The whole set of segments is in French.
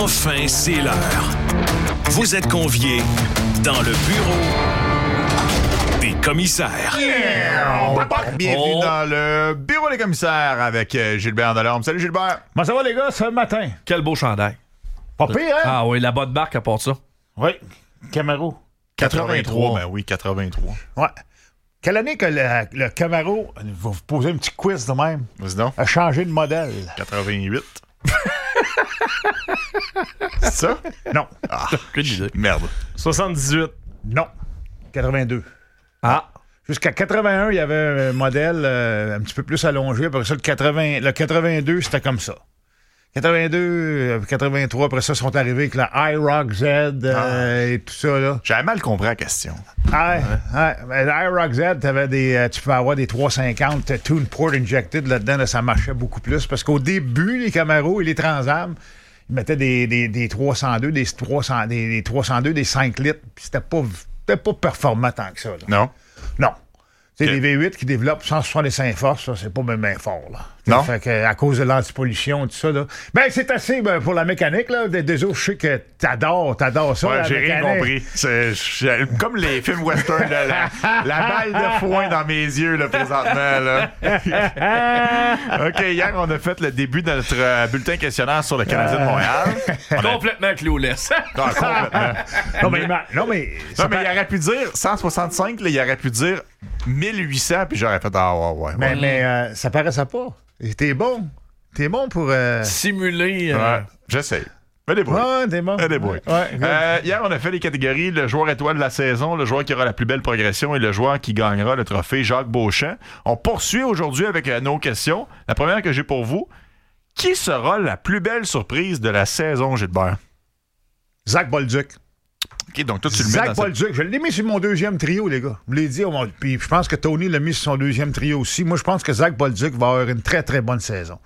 Enfin, c'est l'heure. Vous êtes conviés dans le bureau des commissaires. Bienvenue dans le bureau des commissaires avec Gilbert Delorme. Salut Gilbert. Comment ça va les gars ce matin? Quel beau chandail. Pas pire, hein? Ah oui, la bonne marque apporte ça. Oui. Camaro. 83. Ben oui, 83. Ouais. Quelle année que le Camaro, je vais vous poser un petit quiz de même, Vas-y donc. a changé de modèle? 88. C'est ça? Non. Ah, Aucune idée. merde. 78. Non. 82. Ah. Jusqu'à 81, il y avait un modèle un petit peu plus allongé. Après ça, le 82, c'était comme ça. 82, 83, après ça, ils sont arrivés avec la iRock Z et tout ça, là. J'avais mal compris la question. Mais l'iRock Z, tu peux avoir des 350 Tune Port Injected là-dedans, là, ça marchait beaucoup plus. Parce qu'au début, les Camaro et les Transam, ils mettaient des 302, des 302, des 5 litres, puis c'était pas performant tant que ça, là. Non? Non. Tu sais, Okay. les V8 qui développent 165 forces, ça, c'est pas même fort, là. Non? Fait que, à cause de l'antipollution et tout ça, là. Ben, c'est assez pour la mécanique, là. Désolé, je sais que t'adores ça, Ouais, la j'ai rien mécanique. compris. Comme les films western, là, la balle de foin dans mes yeux, là, présentement, là. OK, hier, on a fait le début de notre bulletin questionnaire sur le Canadien de Montréal. Complètement clueless. Non, complètement. Non, mais Non, mais il aurait pu dire 165, là, il aurait pu dire 1800, puis j'aurais fait ouais. Mais ça paraissait pas. Et t'es bon. T'es bon pour... Simuler. Ouais, j'essaye. Fais des bruits. Ouais, t'es bon. Fais des bruits. Ouais, Hier, on a fait les catégories le joueur étoile de la saison, le joueur qui aura la plus belle progression et le joueur qui gagnera le trophée Jacques Beauchamp. On poursuit aujourd'hui avec nos questions. La première que j'ai pour vous, qui sera la plus belle surprise de la saison, Gilbert? Zach Bolduc. OK, donc toi, tu le mets Zach dans Bolduc. Je l'ai mis sur mon deuxième trio, les gars. Je l'ai dit. Puis je pense que Tony l'a mis sur son deuxième trio aussi. Moi, je pense que Zach Bolduc va avoir une très, très bonne saison.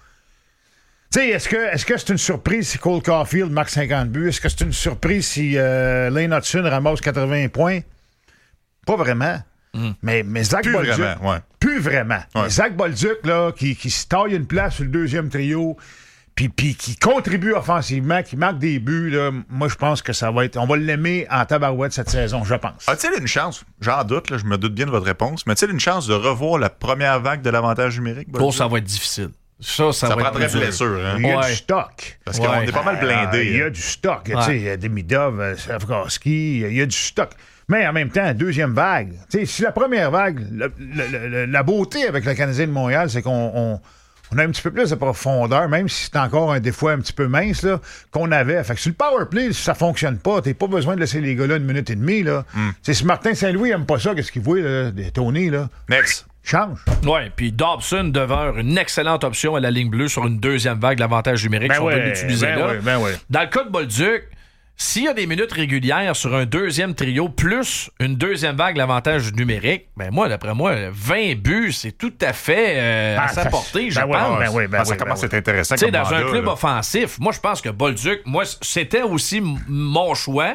Tu sais, est-ce que c'est une surprise si Cole Caulfield marque 50 buts? Est-ce que c'est une surprise si Lane Hudson ramasse 80 points? Pas vraiment. Mais Zach Plus Bolduc... vraiment, ouais. Plus vraiment. Ouais. Mais Zach Bolduc, là, qui se taille une place sur le deuxième trio, puis qui contribue offensivement, qui marque des buts, là, moi, je pense que ça va être... On va l'aimer en tabarouette cette saison, je pense. A-t-il une chance, j'en doute, là, je me doute bien de votre réponse, mais a-t-il une chance de revoir la première vague de l'avantage numérique? Oh, ça va être difficile. Ça Ça va être prendrait plus dur. blessure, hein? Il y a Ouais. du stock. Parce qu'on est pas mal blindé. Il y a hein. du stock. Tu Ouais. sais, Demidov, Slavkovski, il y a du stock. Mais en même temps, deuxième vague. Tu sais, si la première vague, la beauté avec le Canadien de Montréal, c'est qu'on a un petit peu plus de profondeur, même si c'est encore des fois un petit peu mince, là, qu'on avait. Fait que sur le powerplay, si ça fonctionne pas, t'as pas besoin de laisser les gars là 1 minute et demie, là. Tu sais, si Martin Saint-Louis aime pas ça, qu'est-ce qu'il voit, là, de Tony, là? Next. Change. Ouais, puis Dobson demeure une excellente option à la ligne bleue sur une deuxième vague d'avantage numérique si on peut l'utiliser là. Dans le cas de Bolduc, s'il y a des minutes régulières sur un deuxième trio plus une deuxième vague d'avantage numérique, ben moi, d'après moi, 20 buts, c'est tout à fait à sa portée, je pense. Ça commence à être intéressant. Tu sais, comme dans un mandat, club là. offensif, moi, je pense que Bolduc, c'était aussi mon choix.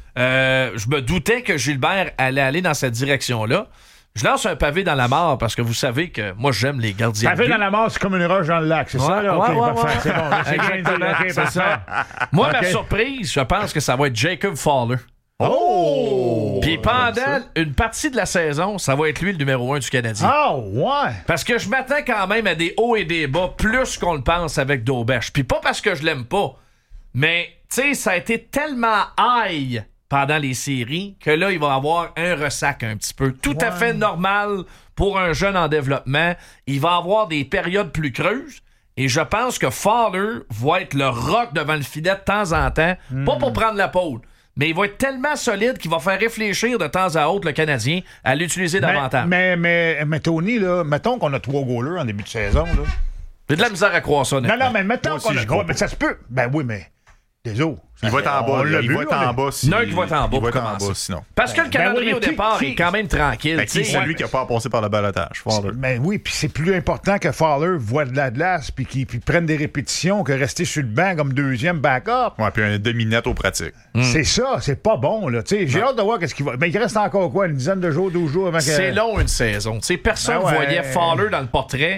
Je me doutais que Gilbert allait aller dans cette direction-là. Je lance un pavé dans la mare parce que vous savez que moi, j'aime les gardiens de Pavé but. dans la mort, c'est comme une roche dans le lac, c'est ça, là? OK, parfait, c'est bon. Là, c'est Exactement, OK, c'est parfait. ça. Moi, OK. ma surprise, je pense que ça va être Jacob Fowler. Oh! Puis pendant une partie de la saison, ça va être lui le numéro 1 du Canadien. Ah, ouais! Parce que je m'attends quand même à des hauts et des bas plus qu'on le pense avec Daubèche. Puis pas parce que je l'aime pas, mais tu sais, ça a été tellement high pendant les séries que là, il va avoir un ressac un petit peu. Tout à fait normal pour un jeune en développement. Il va avoir des périodes plus creuses. Et je pense que Fowler va être le rock devant le filet de temps en temps. Pas pour prendre la pôle, mais il va être tellement solide qu'il va faire réfléchir de temps à autre le Canadien à l'utiliser davantage. Mais Tony, là, mettons qu'on a 3 goalers en début de saison, là. J'ai de la misère à croire ça, Non, honnêtement. non, mais mettons Moi qu'on aussi, a je crois mais ça se peut. Ben oui, mais désolé. Il va être en bas. On là. l'a Il vu, va être on l'a- en bas. Il y en a un qui va être en bas Il va pour être en commencer. bas, sinon. Parce que le calendrier oui, au mais départ qui- est quand même tranquille. Ben, qui tu sais. c'est lui qui n'a pas passé par le balotage? Fowler. Mais oui, puis c'est plus important que Fowler voit de la glace puis qu'il prenne des répétitions que rester sur le banc comme deuxième backup. Ouais, puis un demi-net aux pratiques. C'est ça, c'est pas bon, là. Tu sais, j'ai hâte de voir qu'est-ce qu'il va. Mais il reste encore quoi, une dizaine de jours, 12 jours avant que. C'est long une saison. Tu sais, personne Ben ouais. voyait Fowler dans le portrait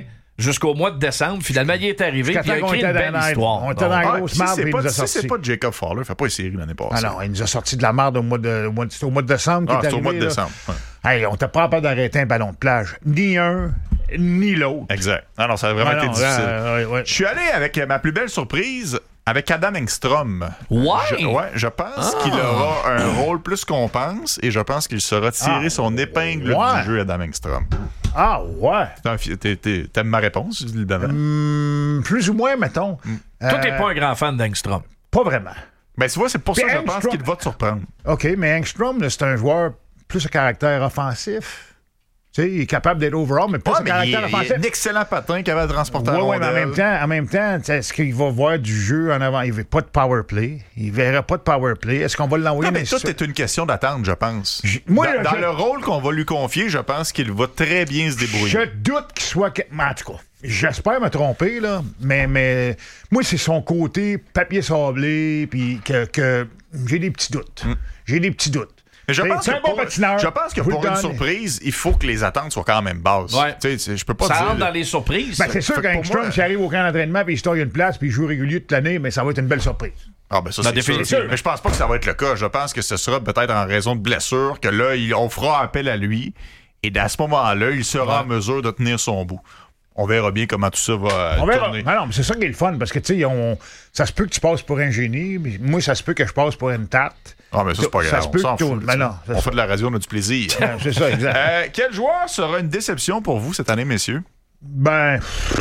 jusqu'au mois de décembre. Finalement, il est arrivé, puis il a écrit une belle histoire. On était dans la grosse marde, si puis il nous a c'est sorti. pas Jacob Fowler, il fait pas les séries l'année passée. Ah non, il nous a sorti de la marde au mois de décembre. Ah, c'est au mois de décembre. Ouais. Hey, on t'a pas peur d'arrêter un ballon de plage. Ni un, ni l'autre. Exact. Ah non, ça a vraiment été difficile. Ouais. Je suis allé avec ma plus belle surprise, avec Adam Engstrom. Ouais? Je pense qu'il aura un rôle plus qu'on pense et je pense qu'il saura tirer son épingle du jeu, Adam Engstrom. Ah, ouais. T'aimes ma réponse, évidemment? Plus ou moins, mettons. Toi, t'es pas un grand fan d'Engstrom. Pas vraiment. Ben, tu vois, c'est pour ça que je pense Engstrom- qu'il va te surprendre. OK, mais Engstrom, là, c'est un joueur plus à caractère offensif. Tu sais, il est capable d'être overall, mais plus à caractère offensif. Il est un excellent patin capable de transporter la Oui, mais rondelle. en même temps, est-ce qu'il va voir du jeu en avant? Il ne veut pas de power play. Il ne verra pas de power play. Est-ce qu'on va l'envoyer Non, mais dans tout est une question d'attente, je pense. Moi, dans le rôle qu'on va lui confier, je pense qu'il va très bien se débrouiller. Je doute qu'il soit... Mais en tout cas, j'espère me tromper, là, mais moi, c'est son côté papier sablé, puis que j'ai des petits doutes. J'ai des petits doutes. Mais je pense, c'est un bon patineur. je pense que Vous pour le une donne. surprise, il faut que les attentes soient quand même basses. Ouais. Tu sais, je peux pas Ça dire... rentre dans les surprises. Ben, c'est sûr Fait que pour qu'Engstrom, moi- s'il arrive au camp d'entraînement, puis il sort une place, puis il joue régulier toute l'année, mais ça va être une belle surprise. Ah ben ça, La c'est définitive. sûr. Mais je pense pas que ça va être le cas. Je pense que ce sera peut-être en raison de blessure, que là, on fera appel à lui. Et à ce moment-là, il sera en mesure de tenir son bout. On verra bien comment tout ça va On verra. tourner. Non, non, mais c'est ça qui est le fun, parce que, tu sais, ça se peut que tu passes pour un génie, mais moi, ça se peut que je passe pour une tarte. Ah, mais ça, c'est pas Ça grave. se On peut s'en que fout. tu- ben non, c'est on ça. fait de la radio, on a du plaisir. C'est ça, exact. Quel joueur sera une déception pour vous cette année, messieurs? Ben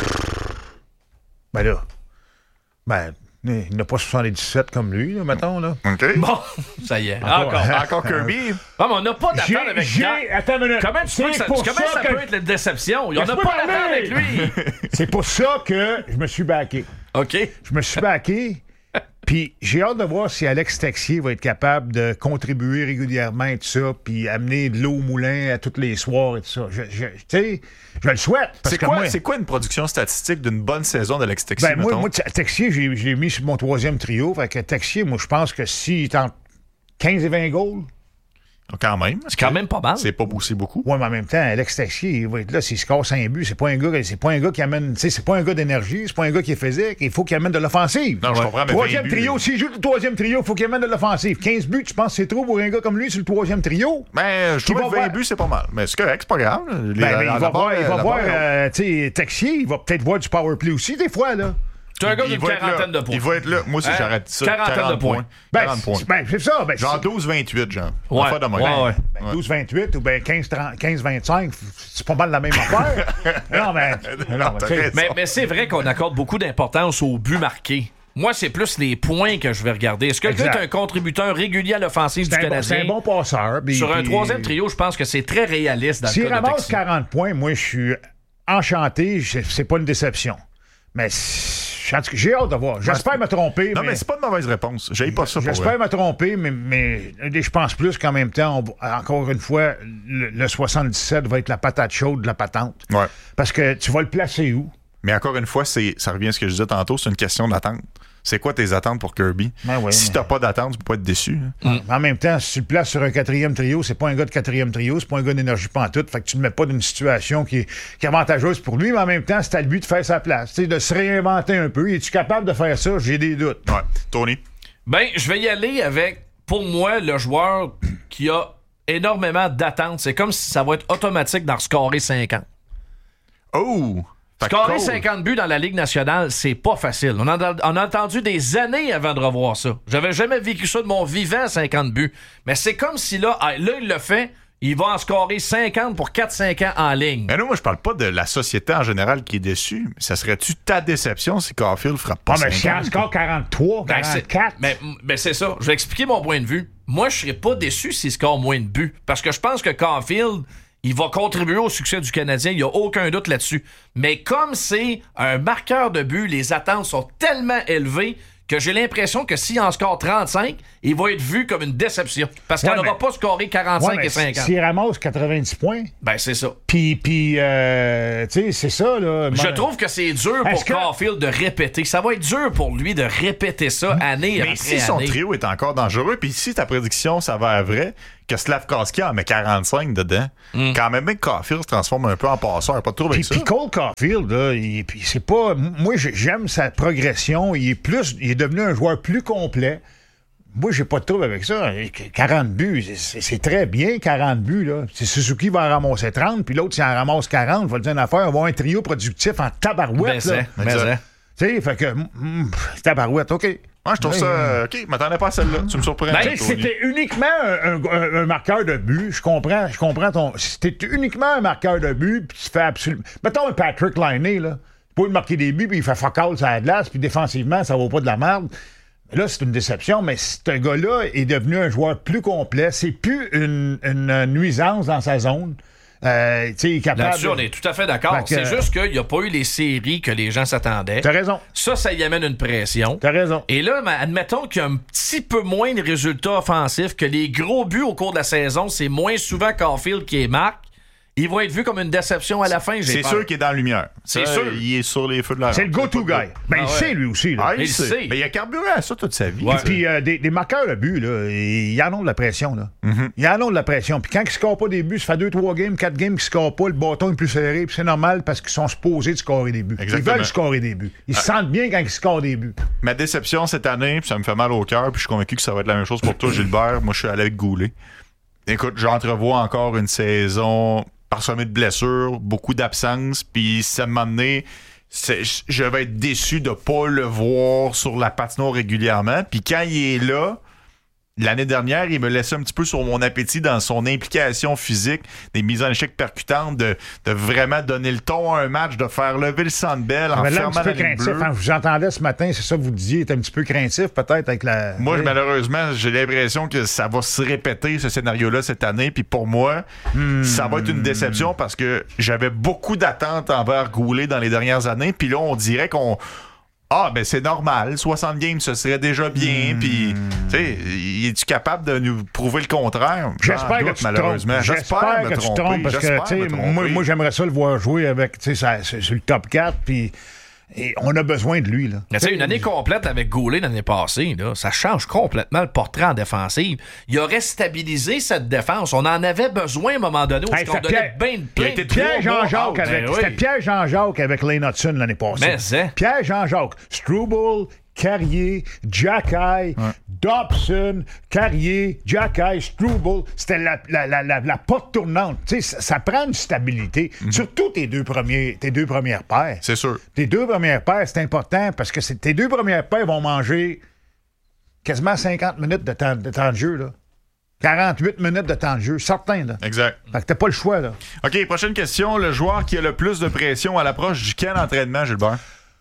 il n'a pas 77 comme lui, là, mettons, là. OK. Bon, ça y est. Encore. Encore Kirby? Ah, mais on n'a pas d'attente avec Attends une minute. Comment ça peut être la déception? On n'a Laisse-moi pas d'attente parler. avec lui. C'est pour ça que je me suis backé. OK. Je me suis backé, puis j'ai hâte de voir si Alex Texier va être capable de contribuer régulièrement et tout ça, puis amener de l'eau au moulin à tous les soirs et tout ça. Tu sais, je le souhaite. Parce que moi, C'est quoi une production statistique d'une bonne saison d'Alex Texier, ben, mettons? moi, Texier, je l'ai mis sur mon troisième trio. Fait que Texier, moi, je pense que s'il est entre 15 et 20 goals, Quand même. C'est quand même pas mal. C'est pas aussi beaucoup. ouais, mais en même temps, Alex Texier, il va être là, s'il score 5 buts, c'est pas un gars qui amène, tu sais, c'est pas un gars d'énergie, c'est pas un gars qui est physique, il faut qu'il amène de l'offensive. Non, je comprends, mais 20 troisième buts, trio, s'il joue le troisième trio, il faut qu'il amène de l'offensive. 15 buts, tu penses que c'est trop pour un gars comme lui sur le troisième trio? Mais je Qui trouve va que 20 voir- buts, c'est pas mal. Mais c'est correct, c'est pas grave. Ben, mais il va voir, tu sais, Texier, il va peut-être voir du power play aussi, des fois, là. Tu es un gars Il d'une va être là. quarantaine de points. Il va être là. Moi aussi, Hein? j'arrête ça. Quarantaine de points. 40 points. C'est ça. Ben, Genre 12-28, genre. Ouais. Affaire de même. Ouais. Ben, 12-28 ou ben 15-25, c'est pas mal la même affaire. non, mais t'as tu sais, raison. Mais c'est vrai qu'on accorde beaucoup d'importance aux buts marqués. Moi, c'est plus les points que je vais regarder. Est-ce que le gars Exact. est un contributeur régulier à l'offensive du c'est Canadien? un bon passeur. puis- Sur un puis- troisième trio, je pense que c'est très réaliste dans le S'il cas de ramasse Texier. 40 points, moi, je suis enchanté. C'est pas une déception. Mais j'ai hâte de voir. J'espère me tromper. Non, mais c'est pas une mauvaise réponse. J'ai pas ça pour J'espère vrai. me tromper, mais je pense plus qu'en même temps, encore une fois, le 77 va être la patate chaude de la patente. Ouais. Parce que tu vas le placer où? Mais encore une fois, ça revient à ce que je disais tantôt, c'est une question d'attente. C'est quoi tes attentes pour Kirby? Ben ouais, Si mais- t'as pas d'attente, tu peux pas être déçu. hein. En même temps, si tu le places sur un quatrième trio, c'est pas un gars de quatrième trio, c'est pas un gars d'énergie pantoute. Fait que tu le mets pas dans une situation qui est avantageuse pour lui, mais en même temps, c'est à lui de faire sa place. Tu sais, de se réinventer un peu. Es-tu capable de faire ça? J'ai des doutes. Ouais. Tony? Ben, je vais y aller avec, pour moi, le joueur qui a énormément d'attentes. C'est comme si ça va être automatique d'en scorer 50. Oh! Fait que Scorer Cole- 50 buts dans la Ligue nationale, c'est pas facile. On a entendu des années avant de revoir ça. J'avais jamais vécu ça de mon vivant, 50 buts. Mais c'est comme si là, il le fait, il va en scorer 50 pour 4-5 ans en ligne. Mais non, moi, je parle pas de la société en général qui est déçue. Mais ça serait-tu ta déception si Caulfield frappe pas Ah, mais si 50? en score 43, Ben, 44. mais c'est ça. Je vais expliquer mon point de vue. Moi, je serais pas déçu s'il score moins de buts. Parce que je pense que Caulfield, il va contribuer au succès du Canadien. Il n'y a aucun doute là-dessus. Mais comme c'est un marqueur de but, les attentes sont tellement élevées que j'ai l'impression que s'il en score 35, il va être vu comme une déception. Parce qu'il Ouais, n'aura mais- pas scoré 45 Ouais, mais et 50. s'il ramasse 90 points, Ben, c'est ça. puis tu sais, c'est ça, là. Je trouve que c'est dur pour Est-ce que- Caulfield de répéter. Ça va être dur pour lui de répéter ça année Mais après si son année. trio est encore dangereux, puis si ta prédiction, ça va à vrai, que Slavkovski en met 45 dedans. Quand même, bien que Caulfield se transforme un peu en passeur. Pas de trouble avec ça. Puis Cole Caulfield, là, c'est pas... Moi, j'aime sa progression. Il est devenu un joueur plus complet. Moi, j'ai pas de trouble avec ça. 40 buts, c'est très bien, 40 buts. Là. C'est Suzuki va en ramasser 30, puis l'autre, s'il en ramasse 40, va le dire une affaire, on va avoir un trio productif en tabarouette. Mais tu sais, fait que... tabarouette, OK. Moi, je trouve ça... OK, je m'attendais pas à celle-là. Tu me surprends. C'était uniquement un marqueur de but. Je comprends ton... C'était uniquement un marqueur de but, puis tu fais absolument... Mettons un Patrick Laine, là. Tu peux lui marquer des buts, puis il fait fuck all sur la glace, puis défensivement, ça vaut pas de la merde. Là, c'est une déception, mais ce gars-là est devenu un joueur plus complet. C'est plus une nuisance dans sa zone. Il est capable. Là-dessus, on est tout à fait d'accord. C'est juste qu'il n'y a pas eu les séries que les gens s'attendaient. T'as raison. Ça y amène une pression. T'as raison. Et là, admettons qu'il y a un petit peu moins de résultats offensifs, que les gros buts au cours de la saison, c'est moins souvent Caulfield qui est marque. Il va être vu comme une déception à la fin, c'est sûr qu'il est dans la lumière. C'est sûr. Il est sur les feux de la rampe. C'est le go-to guy. Il sait, lui aussi. Là. Il sait. Mais il a carburé à ça toute sa vie. Ouais. Puis des marqueurs de but, là, ils en ont de la pression. Là. Ils en ont de la pression. Puis quand ils ne scorent pas des buts, ça fait 2-3 games, 4 games qu'ils ne scorent pas, le bâton est plus serré. Puis c'est normal parce qu'ils sont supposés de scorer des buts. Exactement. Ils veulent scorer des buts. Ils se sentent bien quand ils scorent des buts. Ma déception cette année, puis ça me fait mal au cœur, puis je suis convaincu que ça va être la même chose pour toi, Gilbert. Moi, je suis allé avec Goulet. Écoute, j'entrevois encore une saison parsemée de blessures, beaucoup d'absences, puis ça m'a amené... Je vais être déçu de pas le voir sur la patinoire régulièrement. Puis quand il est là, l'année dernière, il me laissait un petit peu sur mon appétit dans son implication physique, des mises en échec percutantes, de vraiment donner le ton à un match, de faire lever le Sandbell en fermant la ligne bleue. Quand j'entendais ce matin, c'est ça que vous disiez, il était un petit peu craintif peut-être avec la... Moi, malheureusement, j'ai l'impression que ça va se répéter, ce scénario-là, cette année. Puis pour moi, ça va être une déception parce que j'avais beaucoup d'attentes envers Goulet dans les dernières années. Puis là, on dirait qu'on... ben c'est normal, 60 games, ce serait déjà bien, puis, tu sais, es-tu capable de nous prouver le contraire? J'espère que tu malheureusement. J'espère que tu te trompes, parce que, tu sais, moi, j'aimerais ça le voir jouer avec, tu sais, sur le top 4, puis on a besoin de lui, là. Mais tu sais, une année complète avec Goulet l'année passée, là, ça change complètement le portrait en défensive. Il aurait stabilisé cette défense. On en avait besoin à un moment donné, où on donnait plein de Pierre-Jean-Jacques avec... C'était Pierre-Jean-Jacques avec Lane Hudson l'année passée. Mais c'est... Pierre-Jean-Jacques, Struble, Carrier, Jacky, Dobson, Carrier, Jacky, Struble. C'était la porte tournante. Tu sais, ça prend une stabilité. Surtout tes deux premières paires. C'est sûr. Tes deux premières paires, c'est important parce que tes deux premières paires vont manger quasiment 50 minutes de temps de jeu, là. 48 minutes de temps de jeu, certain, là. Exact. Fait que t'as pas le choix, là. OK, prochaine question. Le joueur qui a le plus de pression à l'approche du camp d'entraînement, Gilbert?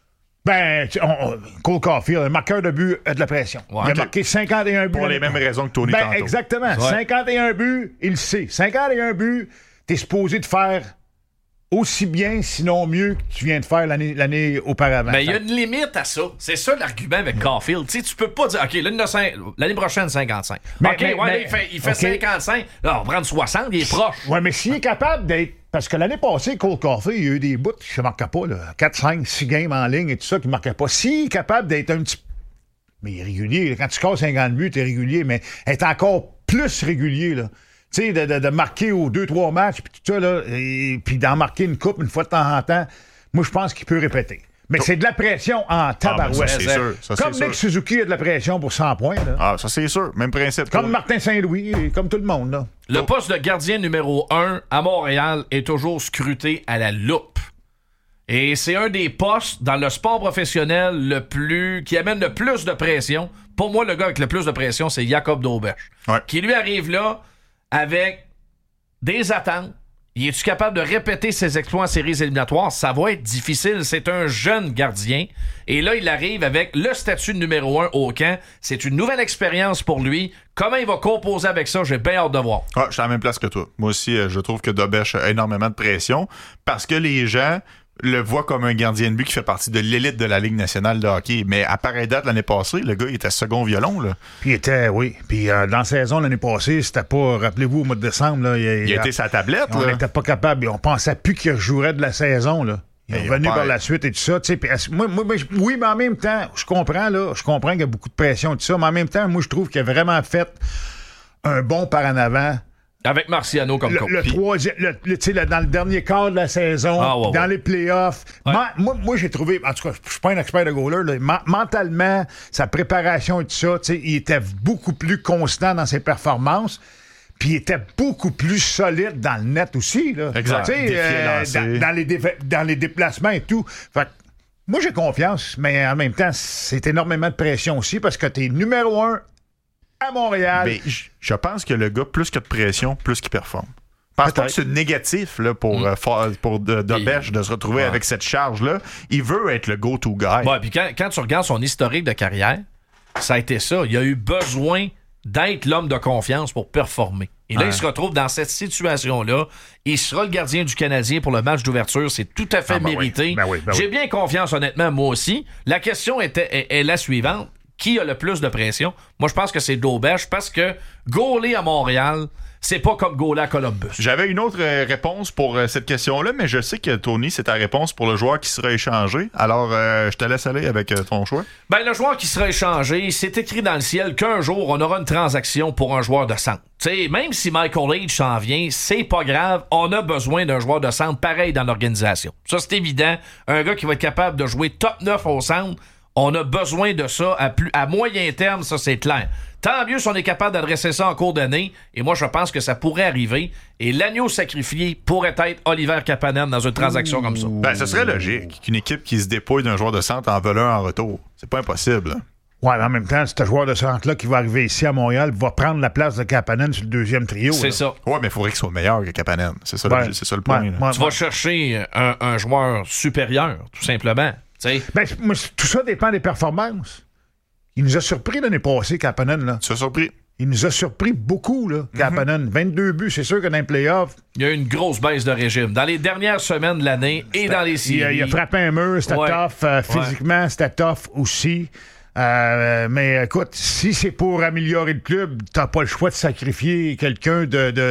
Cole Caulfield, un marqueur de but a de la pression. Ouais, il a marqué 51 buts. Pour les mêmes raisons que Tony tantôt. Exactement. Ouais. 51 buts, il le sait. 51 buts, t'es supposé de faire aussi bien, sinon mieux, que tu viens de faire l'année auparavant. Mais il y a une limite à ça. C'est ça l'argument avec Caulfield. Tu sais, tu peux pas dire, OK, l'année prochaine, 55. Il fait 55. Là, on va prendre 60, il est proche. Ouais, mais s'il est capable d'être... Parce que l'année passée, Cole Caulfield, il y a eu des bouts qui ne marquaient pas, là. 4, 5, 6 games en ligne et tout ça qui ne marquaient pas. S'il est capable d'être un petit... Mais il est régulier. Là. Quand tu scores 50 buts, t'es régulier, mais être encore plus régulier, là. Tu sais, de marquer aux 2-3 matchs, puis tout ça, là, et puis d'en marquer une coupe une fois de temps en temps, moi, je pense qu'il peut répéter. Mais c'est de la pression en tabarouette. Ça, c'est sûr. Ça, comme c'est Nick sûr. Suzuki a de la pression pour 100 points. Là. Ça, c'est sûr. Même principe. Comme Martin Saint-Louis, et comme tout le monde. Là. Le poste de gardien numéro 1 à Montréal est toujours scruté à la loupe. Et c'est un des postes dans le sport professionnel qui amène le plus de pression. Pour moi, le gars avec le plus de pression, c'est Jacob Dauberge. Ouais. Qui lui arrive là avec des attentes. Es-tu capable de répéter ses exploits en séries éliminatoires? Ça va être difficile. C'est un jeune gardien. Et là, il arrive avec le statut de numéro 1 au camp. C'est une nouvelle expérience pour lui. Comment il va composer avec ça? J'ai bien hâte de voir. Je suis à la même place que toi. Moi aussi, je trouve que Dauberge a énormément de pression parce que les gens le voient comme un gardien de but qui fait partie de l'élite de la Ligue nationale de hockey. Mais à pareille date, l'année passée, le gars, il était second violon. Là. Puis il était, oui. Puis dans la saison l'année passée, c'était pas... Rappelez-vous, au mois de décembre... Là, il était sa tablette. On n'était pas capable. On pensait plus qu'il jouerait de la saison. Là. Il est revenu par la suite et tout ça. Puis, oui, mais en même temps, je comprends qu'il y a beaucoup de pression et tout ça, mais en même temps, moi, je trouve qu'il a vraiment fait un bon par en avant. Avec Marciano comme coach. Le troisième, dans le dernier quart de la saison, dans les playoffs. Ouais. Moi, j'ai trouvé, en tout cas, je suis pas un expert de goaler, là, mentalement, sa préparation et tout ça, il était beaucoup plus constant dans ses performances. Puis il était beaucoup plus solide dans le net aussi. Là. Exact. Dans les déplacements et tout. Fait que, moi, j'ai confiance, mais en même temps, c'est énormément de pression aussi parce que t'es numéro 1 à Montréal. Mais je pense que le gars, plus que de pression, plus qu'il performe. Je pense pas que c'est négatif là, pour Dobèche de se retrouver avec cette charge-là. Il veut être le go-to guy. Ouais, puis quand tu regardes son historique de carrière, ça a été ça. Il a eu besoin d'être l'homme de confiance pour performer. Et là, il se retrouve dans cette situation-là. Il sera le gardien du Canadien pour le match d'ouverture. C'est tout à fait mérité. Oui. J'ai bien confiance, honnêtement, moi aussi. La question est la suivante. Qui a le plus de pression? Moi, je pense que c'est Dobèche parce que goaler à Montréal, c'est pas comme goaler à Columbus. J'avais une autre réponse pour cette question-là, mais je sais que Tony, c'est ta réponse pour le joueur qui sera échangé. Alors, je te laisse aller avec ton choix. Ben, le joueur qui sera échangé, c'est écrit dans le ciel qu'un jour, on aura une transaction pour un joueur de centre. T'sais, même si Michael H s'en vient, c'est pas grave. On a besoin d'un joueur de centre pareil dans l'organisation. Ça, c'est évident. Un gars qui va être capable de jouer top 9 au centre, on a besoin de ça à moyen terme, ça, c'est clair. Tant mieux si on est capable d'adresser ça en cours d'année. Et moi, je pense que ça pourrait arriver. Et l'agneau sacrifié pourrait être Oliver Kapanen dans une transaction comme ça. Ben, ce serait logique qu'une équipe qui se dépouille d'un joueur de centre en vole un en retour. C'est pas impossible. Ouais, mais en même temps, ce joueur de centre-là qui va arriver ici à Montréal va prendre la place de Kapanen sur le deuxième trio. C'est là. ça. Ouais, mais il faudrait qu'il soit meilleur que Kapanen. C'est ça, c'est ça le point. Ouais, Tu vas chercher un joueur supérieur, tout simplement. Ben, tout ça dépend des performances. Il nous a surpris l'année passée, Kapanen. Là. Tu as surpris? Il nous a surpris beaucoup, là, Kapanen. 22 buts, c'est sûr que dans les playoffs... Il y a eu une grosse baisse de régime. Dans les dernières semaines de l'année et dans les séries. Il a frappé un mur, c'était tough. Physiquement, c'était tough aussi. Mais écoute, si c'est pour améliorer le club, t'as pas le choix de sacrifier quelqu'un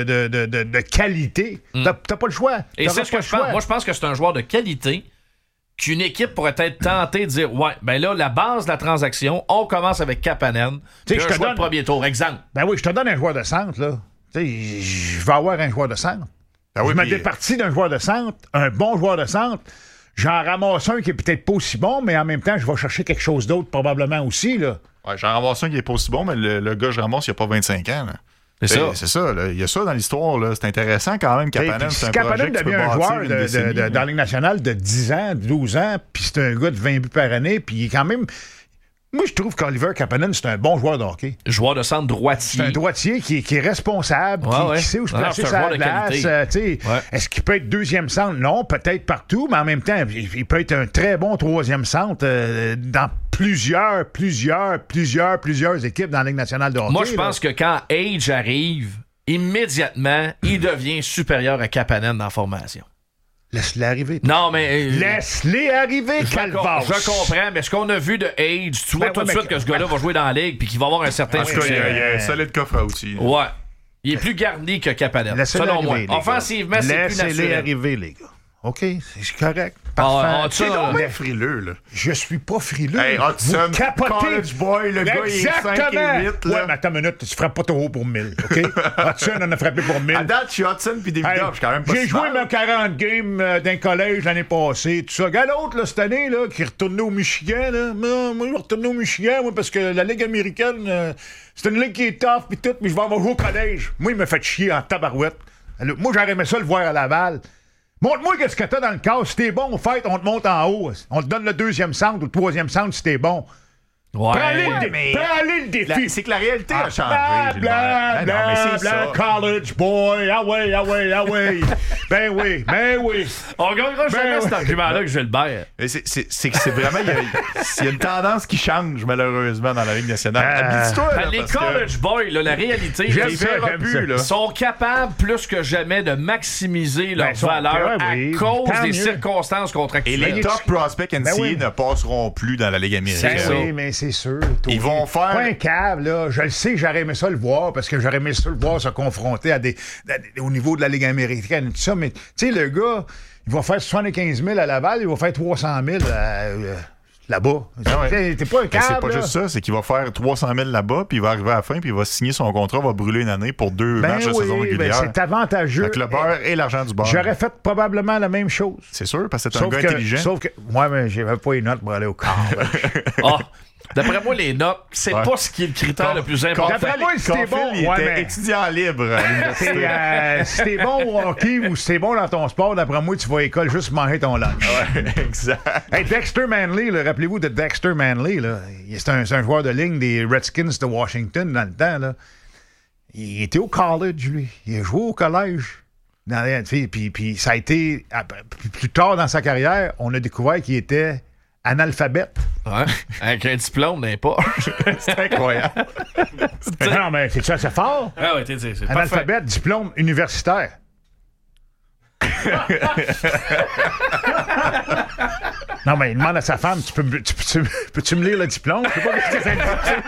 de qualité. T'as pas le choix. Et c'est ce que je pense. Moi, je pense que c'est un joueur de qualité qu'une équipe pourrait être tentée de dire ouais, ben là, la base de la transaction, on commence avec Kapanen. Tu sais, je te donne le premier tour. Exemple. Ben oui, je te donne un joueur de centre, là. Tu sais, je vais avoir un joueur de centre. Ben oui, je me départis d'un joueur de centre, un bon joueur de centre. J'en ramasse un qui est peut-être pas aussi bon, mais en même temps, je vais chercher quelque chose d'autre probablement aussi, là. Ouais, j'en ramasse un qui est pas aussi bon, mais le gars que je ramasse, il a pas 25 ans, là. C'est ça, là. Il y a ça dans l'histoire, là. C'est intéressant quand même, Kapanen. C'est un Kapanen devient un joueur dans la Ligue nationale de 10 ans, 12 ans, puis c'est un gars de 20 buts par année, puis il est quand même... Moi, je trouve qu'Oliver Kapanen, c'est un bon joueur de hockey. Joueur de centre droitier. C'est un droitier qui est responsable, qui sait où se placer sa place. Est-ce qu'il peut être deuxième centre? Non, peut-être partout, mais en même temps, il peut être un très bon troisième centre dans plusieurs équipes dans la Ligue nationale de hockey. Moi, je pense que quand Age arrive, immédiatement, il devient supérieur à Kapanen dans la formation. Laisse-les arriver. Non, mais... Laisse-les arriver, Calvas. Je comprends, mais ce qu'on a vu de Age, tu vois tout de suite que ce gars-là va jouer dans la Ligue puis qu'il va avoir un certain succès. Il y a un solide coffre à outils. Ouais. Il est plus garni que Kapanen, selon moi. Offensivement, c'est plus naturel. Laissez-les arriver, les gars. OK, c'est correct. Parfait. C'est donc bien frileux, là. Je suis pas frileux. Hey, Hudson, college boy, le gars, il est 5 et 8, là. Ouais, mais attends une minute, tu frappes pas trop haut pour 1000, OK? Hudson en a frappé pour 1000. À date, je suis Hudson puis Davidov, je suis quand même pas J'ai joué mes 40 games d'un collège l'année passée, tout ça. Regarde l'autre, là, cette année, là, qui est retourné au Michigan, là. Moi, je vais retourner au Michigan, moi, parce que la Ligue américaine, c'est une ligue qui est tough, puis tout, mais je vais avoir joué au collège. Moi, il m'a fait chier en tabarouette. Alors, moi, j'aurais aimé ça le voir à Laval. Montre-moi qu'est-ce que t'as dans le cas. Si t'es bon, fait, on te monte en haut. On te donne le deuxième centre ou le troisième centre si t'es bon. Ouais, Prends-les le défi. C'est que la réalité a changé. College boy. Ah ouais. Ben oui. On gagnera jamais cet argument-là que Gilbert. C'est que c'est vraiment... Il y a une tendance qui change, malheureusement, dans la Ligue nationale. Habite-toi, là, les college boys, là, la réalité, j'aime ça. sont capables plus que jamais de maximiser leur valeur à cause des circonstances contractuelles. Et les top prospects NCAA ne passeront plus dans la Ligue américaine. Oui, mais c'est sûr. Ils vont faire... Pas un câble, là. Je le sais, j'aurais aimé ça le voir, parce que j'aurais aimé ça le voir se confronter au niveau de la Ligue américaine et tout ça. Mais, tu sais, le gars, il va faire 75 000 à Laval, il va faire 300 000 à là-bas. Ouais. T'es pas un Mais câble, c'est pas là. juste ça, c'est qu'il va faire 300 000 là-bas, puis il va arriver à la fin, puis il va signer son contrat, va brûler une année pour 2 matchs de saison régulière. C'est avantageux. Avec le beurre et l'argent du beurre. J'aurais fait probablement la même chose. C'est sûr, parce que c'est un gars intelligent. Sauf que moi, j'avais pas les notes pour aller au camp. D'après moi, les notes, c'est pas ce qui est le critère le plus important. D'après moi, si t'es bon, il était étudiant libre à l'université. Si t'es bon au hockey ou si t'es bon dans ton sport, d'après moi, tu vas à l'école juste manger ton lunch. Ouais, exact. Hey, Dexter Manley, là, rappelez-vous de Dexter Manley. Là. C'est un joueur de ligne des Redskins de Washington dans le temps. Là. Il était au college, lui. Il a joué au collège. Puis ça a été... Plus tard dans sa carrière, on a découvert qu'il était analphabète. Ouais, avec un diplôme d'un pas. C'est incroyable. Non, mais c'est ça, c'est fort. Ah ouais, c'est Analphabète, diplôme universitaire. Non, mais il demande à sa femme, peux-tu me lire le diplôme? Je sais pas ce que ça dit.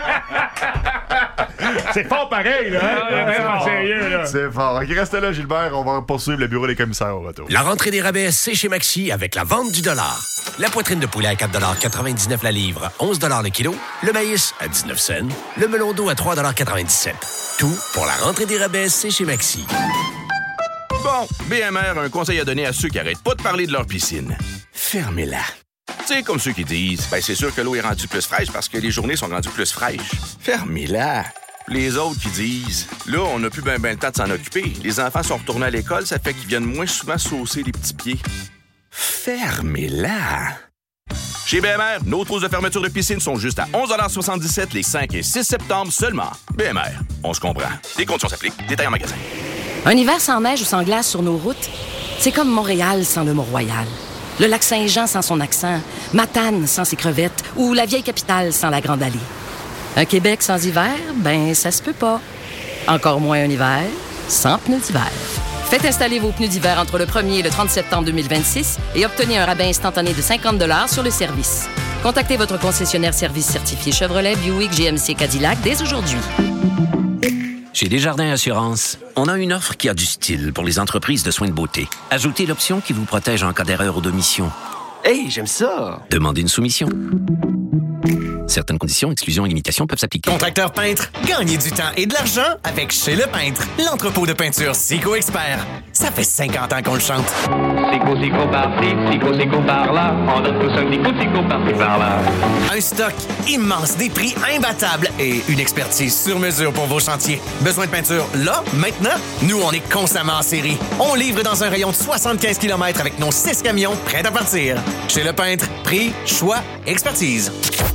C'est fort pareil, là. Hein? Sérieux, là. C'est fort. Ok, reste là, Gilbert. On va poursuivre le bureau des commissaires au retour. La rentrée des rabais, c'est chez Maxi avec la vente du dollar. La poitrine de poulet à 4,99 la livre, 11 le kilo. Le maïs à 19 cents. Le melon d'eau à 3,97 Tout pour la rentrée des rabais, c'est chez Maxi. Bon, BMR a un conseil à donner à ceux qui arrêtent pas de parler de leur piscine. Fermez-la. Tu sais, comme ceux qui disent, c'est sûr que l'eau est rendue plus fraîche parce que les journées sont rendues plus fraîches. Fermez-la. Les autres qui disent, là, on n'a plus ben le temps de s'en occuper. Les enfants sont retournés à l'école, ça fait qu'ils viennent moins souvent saucer les petits pieds. Fermez-la. Chez BMR, nos trousses de fermeture de piscine sont juste à 11,77 les 5 et 6 septembre seulement. BMR, on se comprend. Les conditions s'appliquent. Détails en magasin. Un hiver sans neige ou sans glace sur nos routes, c'est comme Montréal sans le Mont-Royal. Le lac Saint-Jean sans son accent, Matane sans ses crevettes ou la vieille capitale sans la Grande Allée. Un Québec sans hiver, ça se peut pas. Encore moins un hiver sans pneus d'hiver. Faites installer vos pneus d'hiver entre le 1er et le 30 septembre 2026 et obtenez un rabais instantané de 50 $ sur le service. Contactez votre concessionnaire service certifié Chevrolet, Buick, GMC, Cadillac dès aujourd'hui. Chez Desjardins Assurance, on a une offre qui a du style pour les entreprises de soins de beauté. Ajoutez l'option qui vous protège en cas d'erreur ou d'omission. Hey, j'aime ça! Demandez une soumission. Certaines conditions, exclusions et limitations peuvent s'appliquer. Contracteur peintre, gagnez du temps et de l'argent avec Chez Le Peintre, l'entrepôt de peinture Sico Expert. Ça fait 50 ans qu'on le chante. Sico par-ci, Sico par-là. On donne tous un petit coup par-ci par-là. Un stock immense, des prix imbattables et une expertise sur mesure pour vos chantiers. Besoin de peinture là, maintenant? Nous, on est constamment en série. On livre dans un rayon de 75 km avec nos 6 camions prêts à partir. Chez Le Peintre, prix, choix, expertise.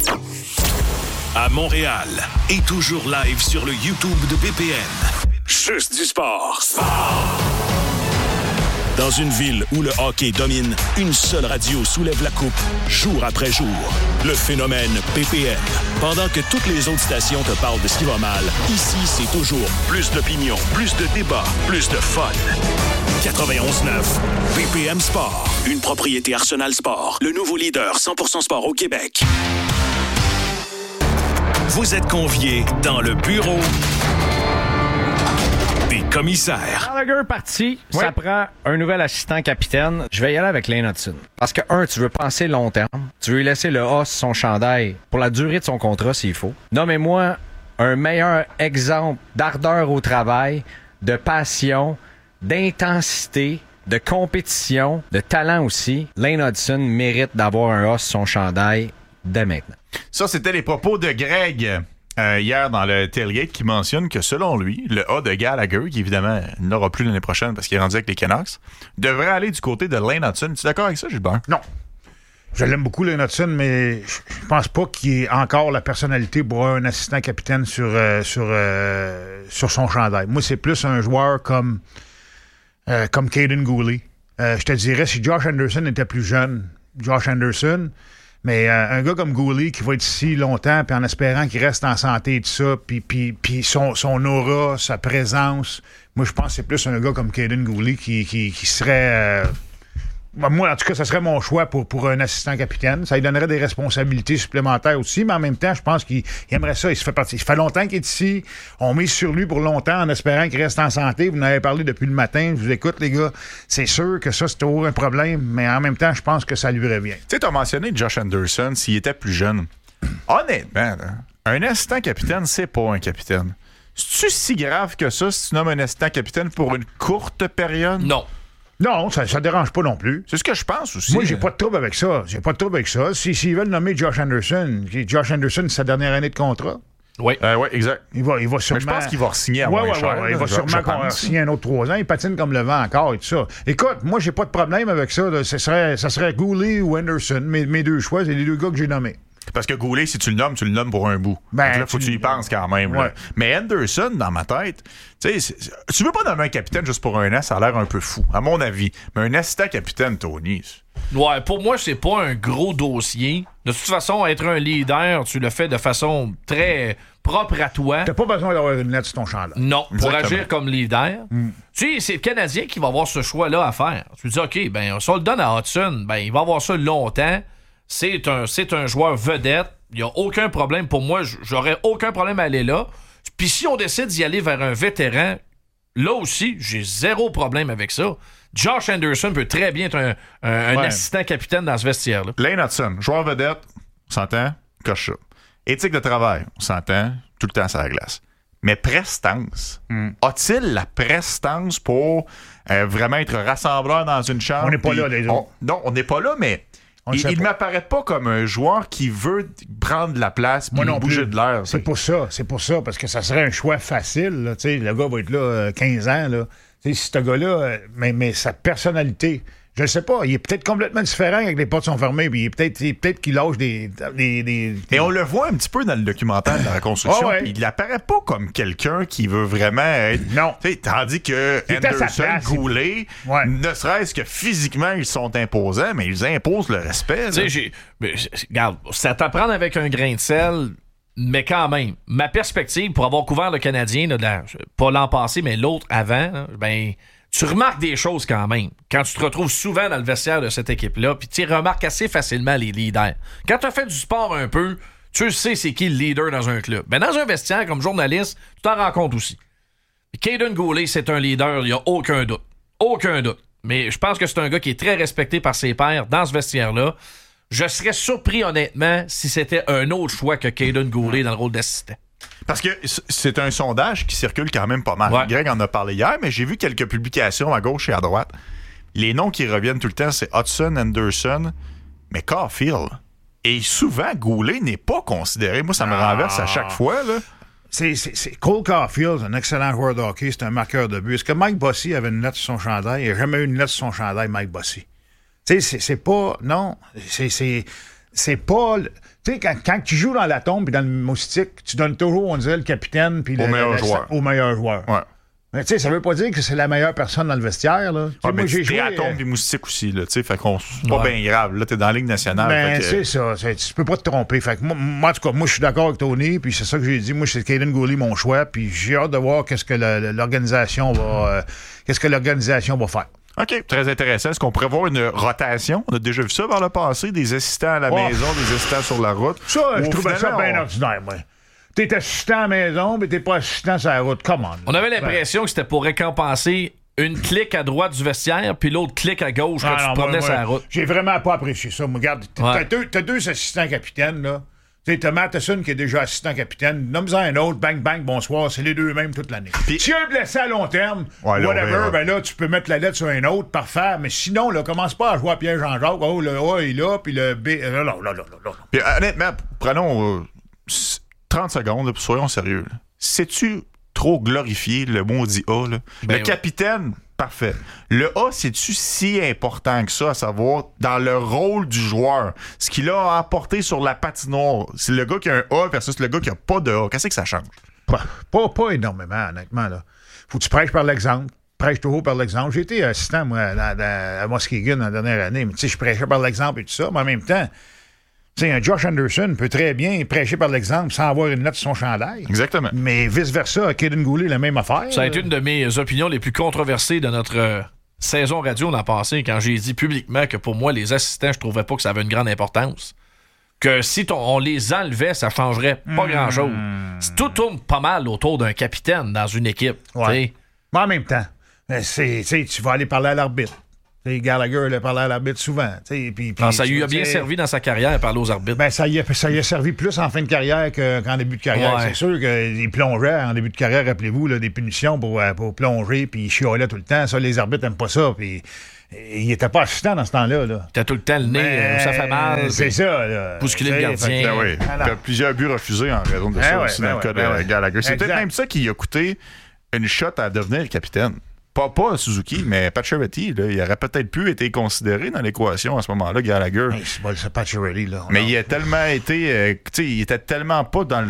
À Montréal et toujours live sur le YouTube de BPM. Juste du sport. Dans une ville où le hockey domine, une seule radio soulève la coupe jour après jour. Le phénomène BPM. Pendant que toutes les autres stations te parlent de ce qui va mal, ici, c'est toujours plus d'opinion, plus de débats, plus de fun. 91.9 BPM Sport. Une propriété Arsenal Sport. Le nouveau leader 100% sport au Québec. Vous êtes conviés dans le bureau des commissaires. Gallagher parti, ça prend un nouvel assistant capitaine. Je vais y aller avec Lane Hutson. Parce que, tu veux penser long terme. Tu veux lui laisser le A sur son chandail pour la durée de son contrat s'il faut. Nommez-moi un meilleur exemple d'ardeur au travail, de passion, d'intensité, de compétition, de talent aussi. Lane Hutson mérite d'avoir un A sur son chandail dès maintenant. Ça, c'était les propos de Greg hier dans le tailgate qui mentionne que selon lui, le A de Gallagher, qui évidemment n'aura plus l'année prochaine parce qu'il est rendu avec les Canucks, devrait aller du côté de Lane Hutson. Es-tu d'accord avec ça, Gilbert? Non. Je l'aime beaucoup, Lane Hutson, mais je pense pas qu'il ait encore la personnalité pour un assistant capitaine sur son chandail. Moi, c'est plus un joueur comme Caden Gooley. Je te dirais, si Josh Anderson était plus jeune, mais un gars comme Gooley qui va être ici longtemps, puis en espérant qu'il reste en santé et tout ça, puis son aura, sa présence, moi je pense que c'est plus un gars comme Caden Gooley qui serait Moi, en tout cas, ça serait mon choix pour un assistant capitaine. Ça lui donnerait des responsabilités supplémentaires aussi, mais en même temps, je pense qu'il aimerait ça. Il fait longtemps qu'il est ici. On mise sur lui pour longtemps en espérant qu'il reste en santé. Vous en avez parlé depuis le matin. Je vous écoute, les gars. C'est sûr que ça, c'est toujours un problème, mais en même temps, je pense que ça lui revient. Tu sais, tu as mentionné Josh Anderson s'il était plus jeune. Honnêtement, là, un assistant capitaine, c'est pas un capitaine. C'est-tu si grave que ça si tu nommes un assistant capitaine pour une courte période? Non. Non, ça dérange pas non plus. C'est ce que je pense aussi. Moi, j'ai pas de trouble avec ça. S'ils veulent nommer Josh Anderson, c'est sa dernière année de contrat. Oui. Oui, exact. Il va sûrement... Mais je pense qu'il va re-signer à moins cher. Il va sûrement signer un autre 3 ans. Il patine comme le vent encore et tout ça. Écoute, moi, j'ai pas de problème avec ça. Là. Ça serait Goulet ou Anderson. Mes deux choix, c'est les deux gars que j'ai nommés. Parce que Goulet, si tu le nommes pour un bout. Ben, donc là, faut que tu y penses quand même. Ouais. Là. Mais Anderson, dans ma tête, tu veux pas nommer un capitaine juste pour un an, ça a l'air un peu fou, à mon avis. Mais un assistant capitaine, Tony... Ouais, pour moi, c'est pas un gros dossier. De toute façon, être un leader, tu le fais de façon très propre à toi. T'as pas besoin d'avoir une lettre sur ton chandail. Non, Exactement. pour agir comme leader. Tu sais, c'est le Canadien qui va avoir ce choix-là à faire. Tu dis, OK, ben, si on le donne à Hudson, ben, il va avoir ça longtemps. C'est un joueur vedette. Il n'y a aucun problème pour moi. J'aurais aucun problème à aller là. Puis si on décide d'y aller vers un vétéran, là aussi, j'ai zéro problème avec ça. Josh Anderson peut très bien être un assistant capitaine dans ce vestiaire-là. Lane Hudson, joueur vedette, on s'entend, coche ça. Éthique de travail, on s'entend, tout le temps sur la glace. Mais prestance, a-t-il la prestance pour vraiment être rassembleur dans une chambre? On n'est pas là, les autres. Non, on n'est pas là, mais il ne m'apparaît pas comme un joueur qui veut prendre de la place et bouger de l'air. C'est pour ça, parce que ça serait un choix facile. Là, le gars va être là 15 ans. Là. Si ce gars-là, mais sa personnalité, je ne sais pas, il est peut-être complètement différent quand les portes sont fermées, puis peut-être qu'il lâche des... Et on le voit un petit peu dans le documentaire de la reconstruction, ouais. puis il apparaît pas comme quelqu'un qui veut vraiment être... Non. Tandis que Anderson, Goulet, ne serait-ce que physiquement, ils sont imposants, mais ils imposent le respect. Regarde, c'est à prendre avec un grain de sel... Mais quand même, ma perspective pour avoir couvert le Canadien, là, pas l'an passé, mais l'autre avant, là, ben, tu remarques des choses quand même. Quand tu te retrouves souvent dans le vestiaire de cette équipe-là, puis tu remarques assez facilement les leaders. Quand tu as fait du sport un peu, tu sais c'est qui le leader dans un club. Ben, dans un vestiaire, comme journaliste, tu t'en rends compte aussi. Caden Goulet, c'est un leader, il n'y a aucun doute. Aucun doute. Mais je pense que c'est un gars qui est très respecté par ses pairs dans ce vestiaire-là. Je serais surpris, honnêtement, si c'était un autre choix que Caden Goulet dans le rôle d'assistant. Parce que c'est un sondage qui circule quand même pas mal. Ouais. Greg en a parlé hier, mais j'ai vu quelques publications à gauche et à droite. Les noms qui reviennent tout le temps, c'est Hudson, Anderson, mais Caulfield. Et souvent, Goulet n'est pas considéré. Moi, ça me renverse à chaque fois. Là. C'est Cole Caulfield, un excellent joueur de hockey, c'est un marqueur de but. Est-ce que Mike Bossy avait une lettre sur son chandail? Il n'a jamais eu une lettre sur son chandail, Mike Bossy. Tu sais, c'est pas... Non, c'est pas... Tu sais, quand tu joues dans la tombe et dans le moustique, tu donnes toujours, on dirait, le capitaine puis au meilleur joueur. Ouais. Mais tu sais, ça veut pas dire que c'est la meilleure personne dans le vestiaire, là. Ouais, moi, j'ai joué... à tombe et moustique aussi, là, tu sais, fait qu'on... C'est pas bien grave, là, t'es dans la Ligue nationale. Ben, c'est ça, tu peux pas te tromper. Fait que moi, en tout cas, moi, je suis d'accord avec Tony, puis c'est ça que j'ai dit. Moi, c'est Caden Goulet, mon choix, puis j'ai hâte de voir qu'est-ce que l'organisation va faire. OK, très intéressant. Est-ce qu'on pourrait voir une rotation? On a déjà vu ça par le passé, des assistants à la maison, des assistants sur la route. Ça, je trouvais ça bien ordinaire, moi. T'es assistant à la maison, mais t'es pas assistant sur la route. Come on. On avait l'impression que c'était pour récompenser une clique à droite du vestiaire, puis l'autre clique à gauche quand tu te promenais sur la route. J'ai vraiment pas apprécié ça. Regarde, t'as deux assistants capitaines, là. T'as Matheson qui est déjà assistant capitaine. Nomme-en un autre, bang, bang, bonsoir. C'est les deux mêmes toute l'année. Si un blessé à long terme, whatever, ben là, tu peux mettre la lettre sur un autre, parfait. Mais sinon, là, commence pas à jouer à Pierre-Jean-Jacques. Oh, le A est là, puis le B... Là. Puis honnêtement, prenons 30 secondes, là, soyons sérieux. Là. Sais-tu trop glorifié le maudit A, là? Le capitaine... Parfait. Le A, c'est-tu si important que ça, à savoir, dans le rôle du joueur? Ce qu'il a apporté sur la patinoire, c'est le gars qui a un A versus le gars qui a pas de A. Qu'est-ce que ça change? Pas énormément, honnêtement. Là. Faut que tu prêches par l'exemple. Prêche toujours par l'exemple. J'ai été assistant, moi, à Muskegon la dernière année. Mais tu sais, je prêchais par l'exemple et tout ça. Mais en même temps, tu sais, un Josh Anderson peut très bien prêcher par l'exemple sans avoir une lettre sur son chandail. Exactement. Mais vice-versa, Caden Goulet, la même affaire. Ça a été une de mes opinions les plus controversées de notre saison radio l'an passé, quand j'ai dit publiquement que pour moi, les assistants, je trouvais pas que ça avait une grande importance. Que si on les enlevait, ça changerait pas grand-chose. Tout tourne pas mal autour d'un capitaine dans une équipe. Ouais. Mais en même temps, tu vas aller parler à l'arbitre. Gallagher allait parler à l'arbitre souvent. Puis, ça lui a bien servi dans sa carrière à parler aux arbitres. Ben, ça y a servi plus en fin de carrière qu'en début de carrière. Ouais. C'est sûr qu'il plongeait en début de carrière, rappelez-vous, là, des punitions pour plonger, puis il chiolait tout le temps. Ça, les arbitres n'aiment pas ça. Puis il était pas assistant dans ce temps-là. Là. Il était tout le temps le nez, ça fait mal. C'est ça. Là. Bousculer le gardien. Oui. Il y a plusieurs buts refusés en raison de ça aussi dans le cas de Gallagher. C'est peut-être même ça qui a coûté une shot à devenir capitaine. Pas Suzuki, mais Pacioretty, il aurait peut-être pu être considéré dans l'équation à ce moment-là, Gallagher. Mais c'est pas ce Pacioretty, là. Mais il a tellement été... il était tellement pas dans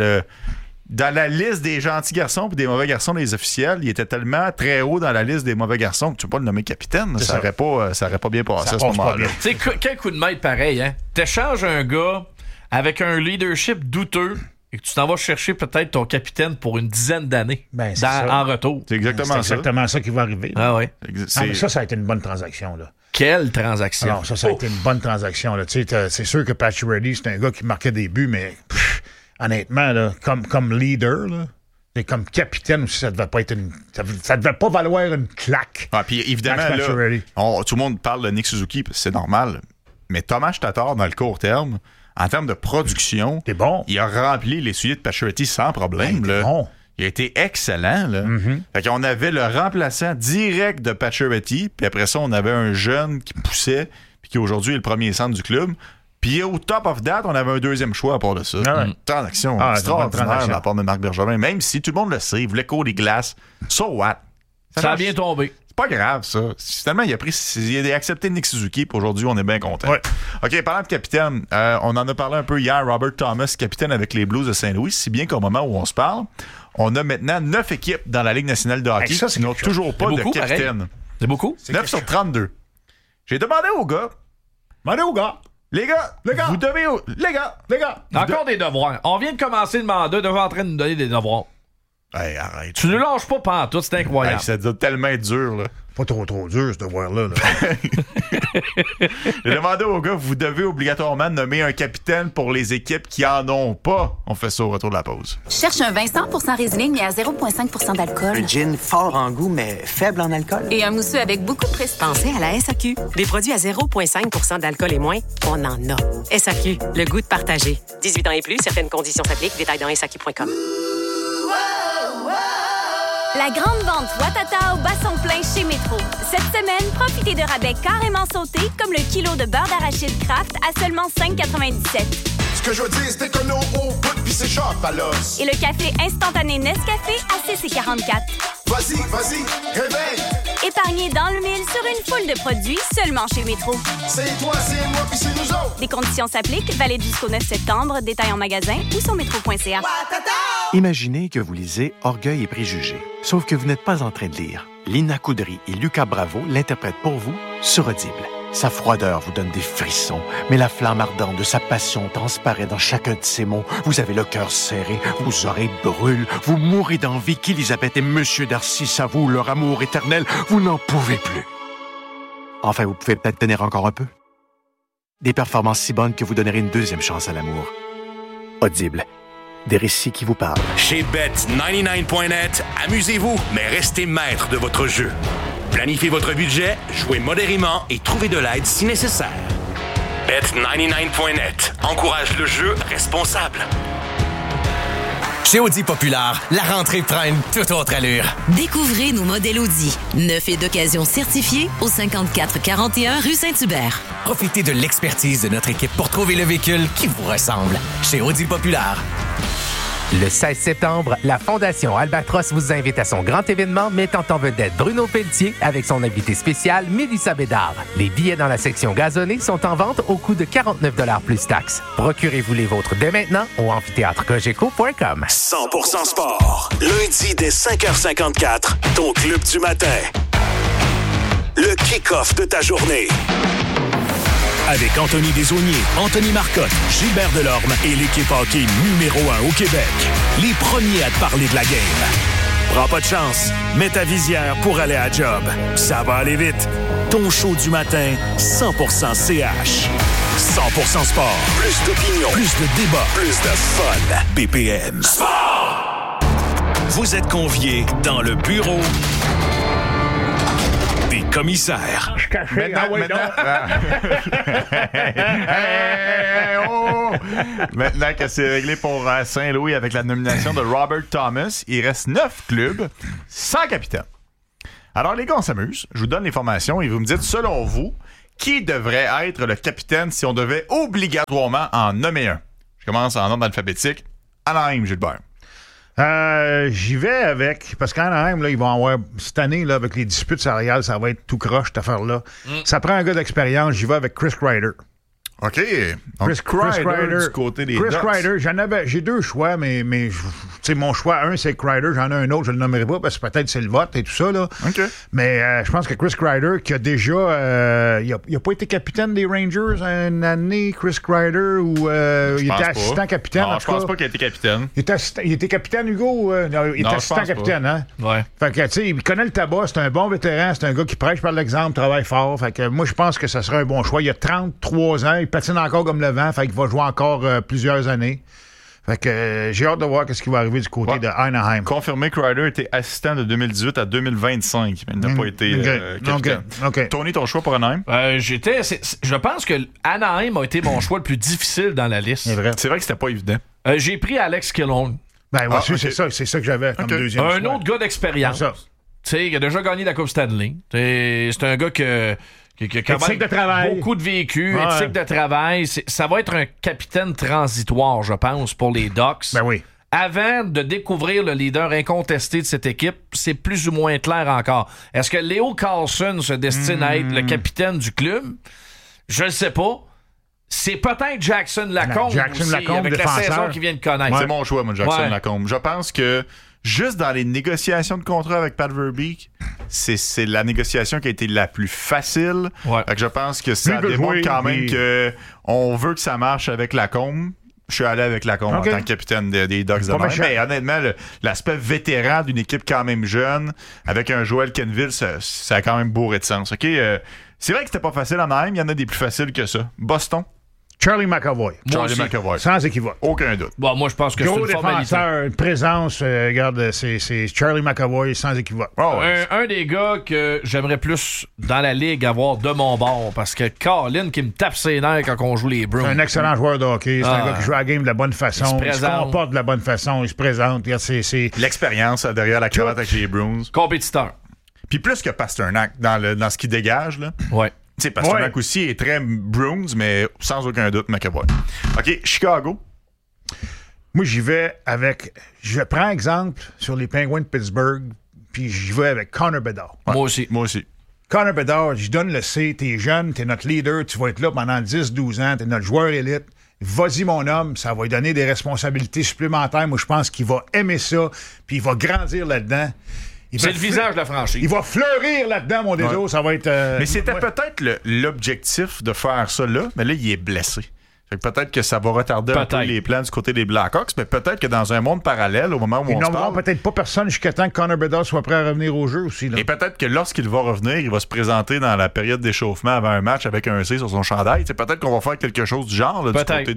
la liste des gentils garçons et des mauvais garçons des officiels. Il était tellement très haut dans la liste des mauvais garçons que tu peux pas le nommer capitaine. Ça aurait pas bien passé à ce moment-là. Tu sais, quel coup de maître pareil, hein? T'échanges un gars avec un leadership douteux et que tu t'en vas chercher peut-être ton capitaine pour une dizaine d'années en retour. C'est exactement ça qui va arriver. Ah ouais. Mais ça a été une bonne transaction. Là. Quelle transaction? Alors, ça a été une bonne transaction. Là. C'est sûr que Pacioretty, c'est un gars qui marquait des buts, mais honnêtement, là, comme leader, là, et comme capitaine aussi, ça devait pas être ça devait pas valoir une claque. Ah, puis évidemment, là, tout le monde parle de Nick Suzuki, parce que c'est normal. Mais Tomáš Tatar, dans le court terme, en termes de production, il a rempli les souliers de Pacioretty sans problème. Là. Bon. Il a été excellent. Là. Fait qu'on avait le remplaçant direct de Pacioretty, puis après ça, on avait un jeune qui poussait, puis qui aujourd'hui est le premier centre du club. Puis au top of that, on avait un deuxième choix à part de ça. Transaction extraordinaire de la part de Marc Bergevin. Même si tout le monde le sait, il voulait cours des glaces. So what? Ça a bien tombé. C'est pas grave, ça. Finalement, il a accepté Nick Suzuki, puis aujourd'hui, on est bien content. Ouais. OK, parlant de capitaine, on en a parlé un peu hier. Robert Thomas, capitaine avec les Blues de Saint-Louis, si bien qu'au moment où on se parle, on a maintenant 9 équipes dans la Ligue nationale de hockey qui n'ont toujours pas de capitaine. Pareil. C'est beaucoup? 9 sur 32. J'ai demandé aux gars. Les gars, vous devez... Les gars. Encore des devoirs. On vient de commencer le mandat, devant en train de nous donner des devoirs. Hey, arrête. Tu ne lâches pas pantoute, c'est incroyable. Hey, ça doit tellement être dur, là. Pas trop dur, ce devoir-là. J'ai demandé aux gars, vous devez obligatoirement nommer un capitaine pour les équipes qui en ont pas. On fait ça au retour de la pause. Je cherche un vin 100% résineux, mais à 0,5% d'alcool. Un gin fort en goût, mais faible en alcool. Et un mousseux avec beaucoup de prestige. Pensez à la SAQ. Des produits à 0,5% d'alcool et moins, on en a. SAQ, le goût de partager. 18 ans et plus, certaines conditions s'appliquent. Détails dans SAQ.com. La grande vente Watata au basson plein chez Métro. Cette semaine, profitez de rabais carrément sautés, comme le kilo de beurre d'arachide Kraft à seulement 5,97. Ce que je veux dire, c'est écono au bout pis c'est sharp à l'os. Et le café instantané Nescafé à 6,44. Vas-y, réveille! Épargnez dans le mille sur une foule de produits seulement chez Métro. C'est toi, c'est moi pis c'est nous autres! Des conditions s'appliquent, valide jusqu'au 9 septembre, détail en magasin ou sur métro.ca. Imaginez que vous lisez Orgueil et préjugés. Sauf que vous n'êtes pas en train de lire. Lina Coudry et Lucas Bravo l'interprètent pour vous sur Audible. Sa froideur vous donne des frissons, mais la flamme ardente de sa passion transparaît dans chacun de ses mots. Vous avez le cœur serré, vos oreilles brûlent, vous mourrez d'envie qu'Élisabeth et Monsieur Darcy s'avouent leur amour éternel. Vous n'en pouvez plus. Enfin, vous pouvez peut-être tenir encore un peu. Des performances si bonnes que vous donnerez une deuxième chance à l'amour. Audible. Des récits qui vous parlent. Chez Bet99.net, amusez-vous, mais restez maître de votre jeu. Planifiez votre budget, jouez modérément et trouvez de l'aide si nécessaire. Bet99.net encourage le jeu responsable. Chez Audi Populaire, la rentrée prend une toute autre allure. Découvrez nos modèles Audi, neufs et d'occasion certifiés au 5441 rue Saint-Hubert. Profitez de l'expertise de notre équipe pour trouver le véhicule qui vous ressemble. Chez Audi Populaire. Le 16 septembre, la Fondation Albatros vous invite à son grand événement mettant en vedette Bruno Pelletier avec son invité spécial Mélissa Bédard. Les billets dans la section gazonnée sont en vente au coût de 49 $ plus taxes. Procurez-vous les vôtres dès maintenant au amphithéâtrecogeco.com. 100% sport. Lundi dès 5h54, ton club du matin. Le kick-off de ta journée. Avec Anthony Desaulniers, Anthony Marcotte, Gilbert Delorme et l'équipe hockey numéro 1 au Québec. Les premiers à te parler de la game. Prends pas de chance. Mets ta visière pour aller à la job. Ça va aller vite. Ton show du matin, 100% CH. 100% sport. Plus d'opinion. Plus de débat. Plus de fun. BPM. Sport! Vous êtes conviés dans le bureau des commissaires. Je suis caché. Maintenant que c'est réglé pour Saint-Louis avec la nomination de Robert Thomas, il reste 9 clubs sans capitaine. Alors les gars, on s'amuse. Je vous donne les formations et vous me dites, selon vous, qui devrait être le capitaine si on devait obligatoirement en nommer un? Je commence en ordre alphabétique. Anaheim, Gilbert. J'y vais avec, parce qu'Anaheim, là, ils vont avoir, cette année, là, avec les disputes salariales, ça va être tout croche, cette affaire-là. Ça prend un gars d'expérience, j'y vais avec Chris Kreider. OK. Donc, Chris Kreider du côté des Chris Ducks. Kreider, j'ai 2 choix, mais mon choix, un, c'est Kreider, j'en ai un autre, je le nommerai pas, parce que peut-être c'est le vote et tout ça, là. OK. Mais je pense que Chris Kreider, qui a déjà... il a pas été capitaine des Rangers une année, Chris Kreider, ou il était assistant capitaine, non, en je tout cas. pense pas qu'il a été capitaine. Il était capitaine, Hugo? Non, il était assistant capitaine, hein? Ouais. Fait que, tu sais, il connaît le tabac, c'est un bon vétéran, c'est un gars qui prêche par l'exemple, travaille fort. Fait que moi, je pense que ça serait un bon choix. Il a 33 ans, il patine encore comme le vent, fait qu'il va jouer encore plusieurs années. Fait que j'ai hâte de voir ce qui va arriver du côté de Anaheim. Confirmé, Kreider était assistant de 2018 à 2025, mais il n'a pas été capitaine. Okay. Tony, ton choix pour Anaheim? Je pense que Anaheim a été mon choix le plus difficile dans la liste. C'est vrai que c'était pas évident. J'ai pris Alex Killorn. Ben, moi, c'est ça que j'avais comme deuxième choix. Un autre gars d'expérience. Tu sais, il a déjà gagné la Coupe Stanley. C'est un gars qui a quand même de travail. Beaucoup de vécu, éthique de travail. Ça va être un capitaine transitoire, je pense, pour les Ducks. Ben oui. Avant de découvrir le leader incontesté de cette équipe, c'est plus ou moins clair encore. Est-ce que Leo Carlson se destine à être le capitaine du club? Je ne sais pas. C'est peut-être Jackson Lacombe aussi, avec défenseur. la saison qu'il vient de connaître. C'est mon choix, moi, Jackson Lacombe. Je pense que juste dans les négociations de contrat avec Pat Verbeek, c'est la négociation qui a été la plus facile. Fait que je pense que ça démontre quand même qu'on veut que ça marche avec Lacombe. Je suis allé avec Lacombe en tant que capitaine des Ducks de Anaheim. Mais honnêtement, l'aspect vétéran d'une équipe quand même jeune, avec un Joel Kenville, ça a quand même bourré de sens. OK? C'est vrai que c'était pas facile en Anaheim. Il y en a des plus faciles que ça. Boston. Charlie McAvoy. Sans équivoque. Aucun doute. Bon, moi, je pense que c'est une formalité. Une présence, regarde, c'est Charlie McAvoy sans équivoque. Un des gars que j'aimerais plus dans la ligue avoir de mon bord, parce que Colin qui me tape ses nerfs quand on joue les Bruins. C'est un excellent joueur de hockey. C'est un gars qui joue à la game de la bonne façon. Il se comporte de la bonne façon. Il se présente. C'est l'expérience derrière la cravate avec les Bruins. Compétiteur. Puis plus que Pasternak dans ce qu'il dégage, là. Ouais. Tu sais, Pasternak aussi est très Bruins, mais sans aucun doute, McAvoy. OK, Chicago. Moi, j'y vais avec... Je prends exemple sur les Penguins de Pittsburgh, puis j'y vais avec Connor Bedard. Ouais. Moi aussi. Connor Bedard, je donne le C. T'es jeune, t'es notre leader, tu vas être là pendant 10-12 ans, t'es notre joueur élite. Vas-y, mon homme, ça va lui donner des responsabilités supplémentaires. Moi, je pense qu'il va aimer ça, puis il va grandir là-dedans. C'est le visage de la franchise. Il va fleurir là-dedans, mon déso. Ça va être... mais c'était peut-être l'objectif de faire ça là, mais là, il est blessé. Fait que peut-être que ça va retarder un peu les plans du côté des Blackhawks, mais peut-être que dans un monde parallèle, au moment où on se parle... peut-être pas personne jusqu'à temps que Connor Bedard soit prêt à revenir au jeu aussi. Là. Et peut-être que lorsqu'il va revenir, il va se présenter dans la période d'échauffement avant un match avec un C sur son chandail. C'est peut-être qu'on va faire quelque chose du genre là, du côté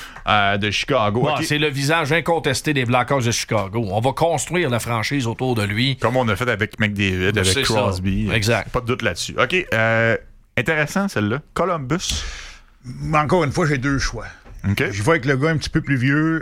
de Chicago. Ouais, okay. C'est le visage incontesté des Blackhawks de Chicago. On va construire la franchise autour de lui. Comme on a fait avec McDavid, avec Crosby. Ça. Exact. Pas de doute là-dessus. OK. Intéressant, celle-là. Columbus. Encore une fois, j'ai 2 choix. Okay. Je vais avec le gars un petit peu plus vieux,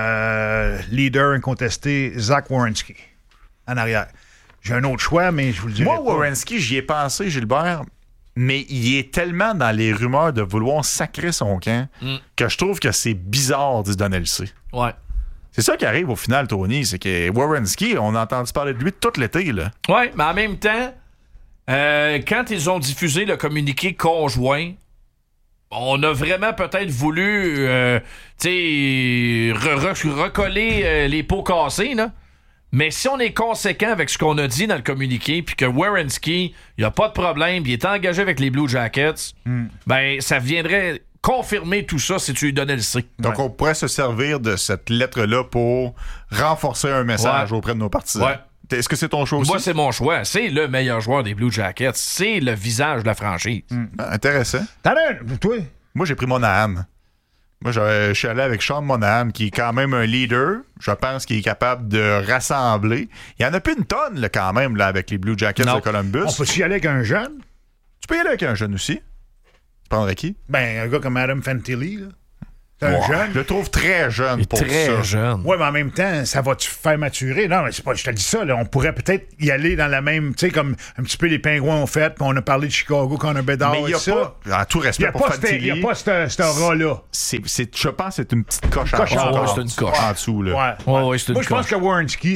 leader incontesté, Zach Werenski, en arrière. J'ai un autre choix, mais je vous le dirai pas. Moi, Werenski, j'y ai pensé, Gilbert, mais il est tellement dans les rumeurs de vouloir sacrer son camp que je trouve que c'est bizarre de se donner le C. Ouais. C'est ça qui arrive au final, Tony, c'est que Werenski, on a entendu parler de lui tout l'été, là. Ouais, mais en même temps, quand ils ont diffusé le communiqué conjoint, on a vraiment peut-être voulu recoller les pots cassés, là. Mais si on est conséquent avec ce qu'on a dit dans le communiqué, puis que Werenski, il n'y a pas de problème, il est engagé avec les Blue Jackets, ben ça viendrait confirmer tout ça si tu lui donnais le C. Donc on pourrait se servir de cette lettre-là pour renforcer un message auprès de nos partisans. Ouais. Est-ce que c'est ton choix aussi? Moi, c'est mon choix. C'est le meilleur joueur des Blue Jackets. C'est le visage de la franchise. Intéressant. Toi? Moi, j'ai pris Monahan. Moi, je suis allé avec Sean Monahan, qui est quand même un leader. Je pense qu'il est capable de rassembler. Il y en a plus une tonne, là, quand même, là, avec les Blue Jackets de Columbus. On peut-y aller avec un jeune? Tu peux y aller avec un jeune aussi. Tu prendrais qui? Ben, un gars comme Adam Fantilli, là. C'est un jeune. Je le trouve très jeune pour ça. Très jeune. Oui, mais en même temps, ça va te faire maturer. Non, mais c'est pas, je te dis ça, là, on pourrait peut-être y aller dans la même, tu sais, comme un petit peu les Pingouins ont fait, puis on a parlé de Chicago, Connor Bedard, mais il n'y a ça. pas, en tout respect pour Fantilli, il n'y a pas ce rat-là. Je pense que c'est une petite coche en dessous. Là. Ouais, c'est une Moi, je pense que Werenski,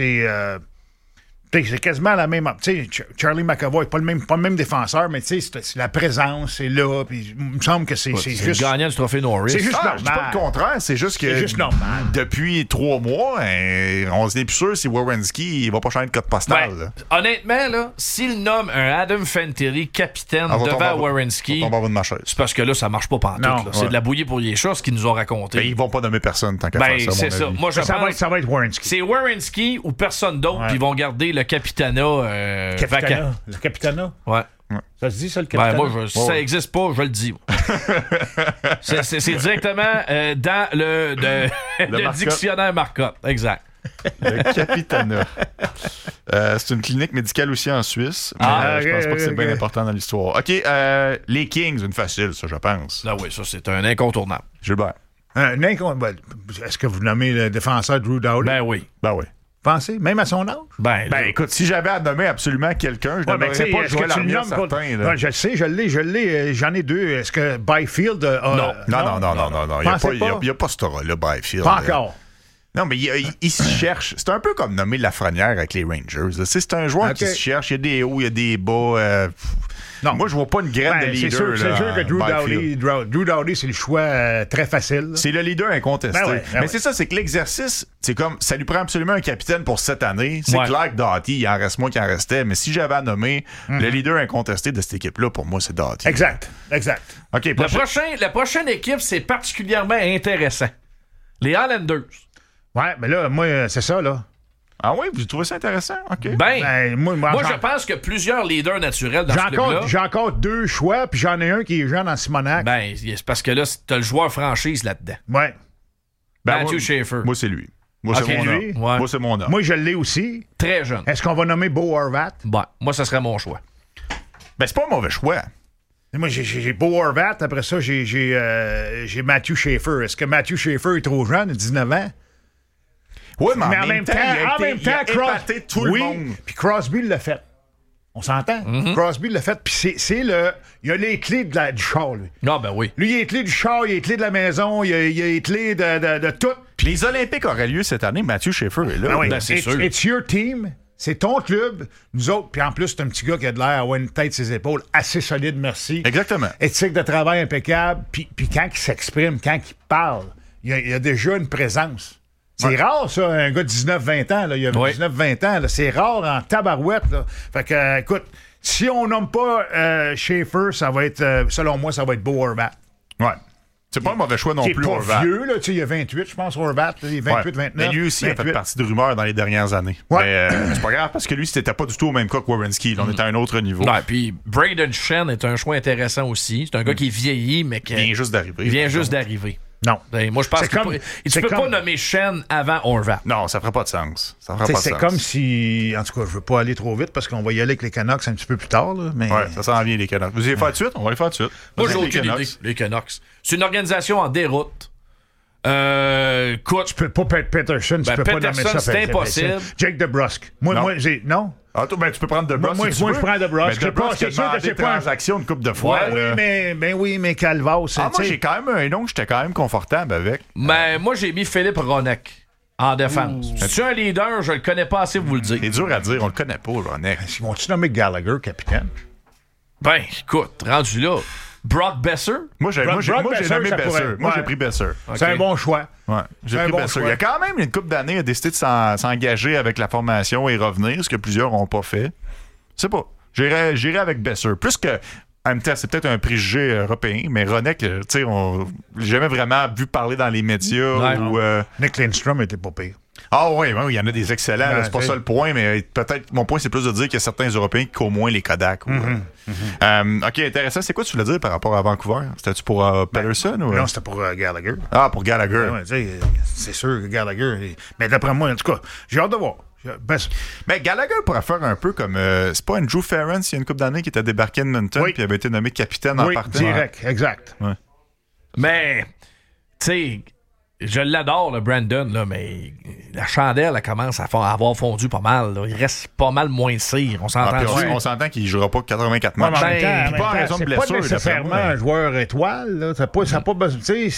c'est quasiment la même. Tu sais, Charlie McAvoy, pas le même défenseur, mais tu sais, c'est la présence, c'est là. Puis il me semble que c'est juste. le gagnant du trophée Norris. C'est juste normal. Je dis pas le contraire, c'est juste que. C'est juste normal. Depuis 3 mois, on n'est plus sûr si Werenski il va pas changer de code postal. Ben, honnêtement, là, s'il nomme un Adam Fantilli capitaine devant Werenski, c'est parce que là, ça marche pas pantoute. C'est de la bouillie pour les chats, ce qu'ils nous ont raconté. Ben, ils vont pas nommer personne tant qu'à faire ça. C'est ça. Moi, je pense ça va être Werenski. C'est Werenski ou personne d'autre, puis ils vont garder le capitana vacant. Le capitana? Ouais. Ça se dit, ça, le capitana? Ben, moi, si ça n'existe pas, je le dis. c'est directement dans le dictionnaire Marcotte. Exact. Le capitana. C'est une clinique médicale aussi en Suisse. Mais je pense pas que c'est bien important dans l'histoire. OK, les Kings, une facile, ça, je pense. Ah oui, ça, c'est un incontournable. Gilbert. Est-ce que vous nommez le défenseur Drew Doughty? Ben oui. Pensez, même à son âge? Ben écoute, si j'avais à nommer absolument quelqu'un, je ne nommerais pas Joël Armia certain. Non, je le sais, je l'ai, j'en ai deux. Est-ce que Byfield Non. Il n'y a pas ce aura-là, Byfield. Pas encore. Non, mais il se cherche. C'est un peu comme nommer Lafrenière avec les Rangers. C'est un joueur qui se cherche. Il y a des hauts, il y a des bas. Non. Moi, je vois pas une graine de leader. C'est sûr que Drew Doughty, c'est le choix très facile. C'est le leader incontesté. Mais c'est ça, c'est que l'exercice, c'est comme, ça lui prend absolument un capitaine pour cette année. C'est clair que Doughty, il en reste moins qu'il en restait. Mais si j'avais à nommer le leader incontesté de cette équipe-là, pour moi, c'est Doughty. Exact. OK, la prochaine équipe, c'est particulièrement intéressant. Les Islanders. Ouais, mais là, moi, c'est ça, là. Ah oui, vous trouvez ça intéressant? OK. Moi, je pense que plusieurs leaders naturels dans ce club-là. J'ai encore 2 choix, puis j'en ai un qui est jeune en Simonac. Ben, c'est parce que là, t'as le joueur franchise là-dedans. Ouais. Matthew Schaefer. Moi, c'est lui. Moi, c'est mon homme. Moi, c'est mon homme. Moi, je l'ai aussi. Très jeune. Est-ce qu'on va nommer Bo Horvat? Ben, moi, ça serait mon choix. Ben, c'est pas un mauvais choix. Moi, j'ai Bo Horvat. Après ça, j'ai Matthew Schaefer. Est-ce que Matthew Schaefer est trop jeune, 19 ans? Oui, mais en même temps, il a épaté tout le monde. Puis Crosby l'a fait. On s'entend? Crosby l'a fait. Puis il a les clés du char, lui. Ah, ben oui. Lui, il a les clés du char, il a les clés de la maison, il a les clés de tout. Les Olympiques auraient lieu cette année. Matthew Schaefer est là. Ben oui. Ben, c'est sûr. It's your team. C'est ton club. Nous autres, puis en plus, c'est un petit gars qui a de l'air avoir une tête sur ses épaules assez solide, merci. Exactement. Éthique de travail impeccable. Puis quand il s'exprime, quand il parle, il a déjà une présence. C'est rare, ça, un gars de 19-20 ans. Là. Il a 19-20 ans. Là. C'est rare en tabarouette. Là. Fait que, écoute, si on nomme pas Schaefer, ça va être, selon moi, ça va être Bo Horvat. Ouais. C'est pas un mauvais choix non plus, Horvat. Il est pas vieux, là. Il y a 28, je pense, Horvat. Il est 28-29. Mais lui aussi, il a fait partie de rumeurs dans les dernières années. Ouais. Mais c'est pas grave, parce que lui, c'était pas du tout au même cas que Werenski. On était à un autre niveau. Ouais, puis Braden Shen est un choix intéressant aussi. C'est un gars qui est vieilli, mais qui vient juste d'arriver. Non. Ben, moi, je pense que tu peux pas nommer Shen avant Horvat. Non, ça ferait pas de sens. C'est comme si... En tout cas, je veux pas aller trop vite parce qu'on va y aller avec les Canucks un petit peu plus tard. Là, mais... Ouais, ça s'en vient, les Canucks. Vous allez faire tout de suite? On va les faire tout de suite. Moi, j'ai aucune idée. Les Canucks. C'est une organisation en déroute. Écoute... Tu peux pas Peterson, tu peux pas nommer ça. C'est impossible. Jake DeBrusk. Moi, j'ai... Non? Ah, toi, tu peux prendre DeBrusk. Moi, je prends DeBrusk. C'est sûr que c'est pas transaction une couple de fois. Oui, mais Calvas. Moi, j'ai quand même un nom que j'étais quand même confortable avec. Mais moi, j'ai mis Philippe Ronek en défense. C'est un leader, je le connais pas assez, vous le dire. C'est dur à dire, on le connaît pas, Ronek. Ils vont-tu nommer Gallagher capitaine? Ben, écoute, rendu là. Brock Besser? Moi, j'ai nommé Besser. Moi, j'ai pris Besser. Okay. C'est un bon choix. Ouais, j'ai pris Besser. Il y a quand même une couple d'années, il a décidé de s'engager avec la formation et revenir, ce que plusieurs n'ont pas fait. C'est pas. J'irai avec Besser. Plus que. En même temps, c'est peut-être un préjugé européen, mais Ronek, tu sais, on l'a jamais vraiment vu parler dans les médias. Nick Lindstrom était pas pire. Ah oui, il y en a des excellents. Là, c'est pas ça le point, mais peut-être mon point, c'est plus de dire qu'il y a certains Européens qui ont moins les Kodak. OK, intéressant. C'est quoi tu voulais dire par rapport à Vancouver? C'était-tu pour Patterson? Ou... Non, c'était pour Gallagher. Ah, pour Gallagher. C'est sûr que Gallagher... Mais d'après moi, en tout cas, j'ai hâte de voir. Mais Gallagher pourrait faire un peu comme... c'est pas Andrew Ference, il y a une couple d'années, qui était débarqué à Edmonton puis avait été nommé capitaine en partant. Direct, exact. Ouais. Mais, tu sais... Je l'adore, le Brandon, là, mais la chandelle elle commence à avoir fondu pas mal. Là. Il reste pas mal moins de cire. On s'entend on s'entend qu'il ne jouera pas 84 matchs. Puis pas en raison de blessure. C'est pas nécessairement un joueur étoile. Là. Ça n'a pas besoin...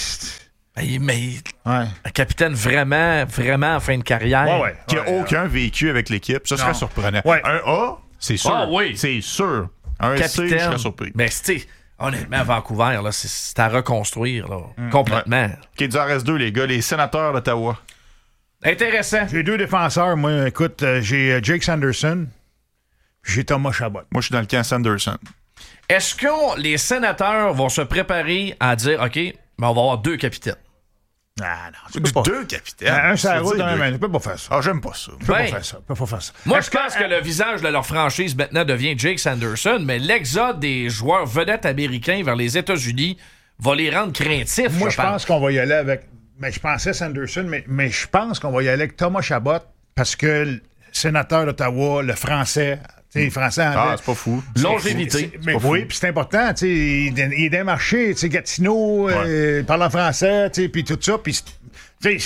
Mais un capitaine vraiment, vraiment en fin de carrière. Qui n'a aucun vécu avec l'équipe. Ça serait surprenant. Un A, c'est sûr. Ah oui. C'est sûr. Un capitaine, C, je serais surpris. Mais honnêtement, Vancouver, là, c'est à reconstruire là, complètement. OK, il en reste 2, les gars. Les Sénateurs d'Ottawa. Intéressant. J'ai 2 défenseurs. Moi, écoute, j'ai Jake Sanderson. J'ai Thomas Chabot. Moi, je suis dans le camp Sanderson. Est-ce que les Sénateurs vont se préparer à dire, OK, mais on va avoir 2 capitaines? Ah non, tu peux pas. 2 capitaines. Un sur la route, tu peux pas faire ça. Ah, j'aime pas ça. Tu peux pas faire ça. Tu peux pas faire ça. Moi, je pense que le visage de leur franchise maintenant devient Jake Sanderson, mais l'exode des joueurs vedettes américains vers les États-Unis va les rendre craintifs. Moi, je pense qu'on va y aller avec... Mais je pensais Sanderson, mais je pense qu'on va y aller avec Thomas Chabot parce que le sénateur d'Ottawa, le français... Les Français anglais. C'est pas fou. Longévité. Oui, puis c'est important. Il est d'un marché, Gatineau, parlant français, puis tout ça. Puis c'est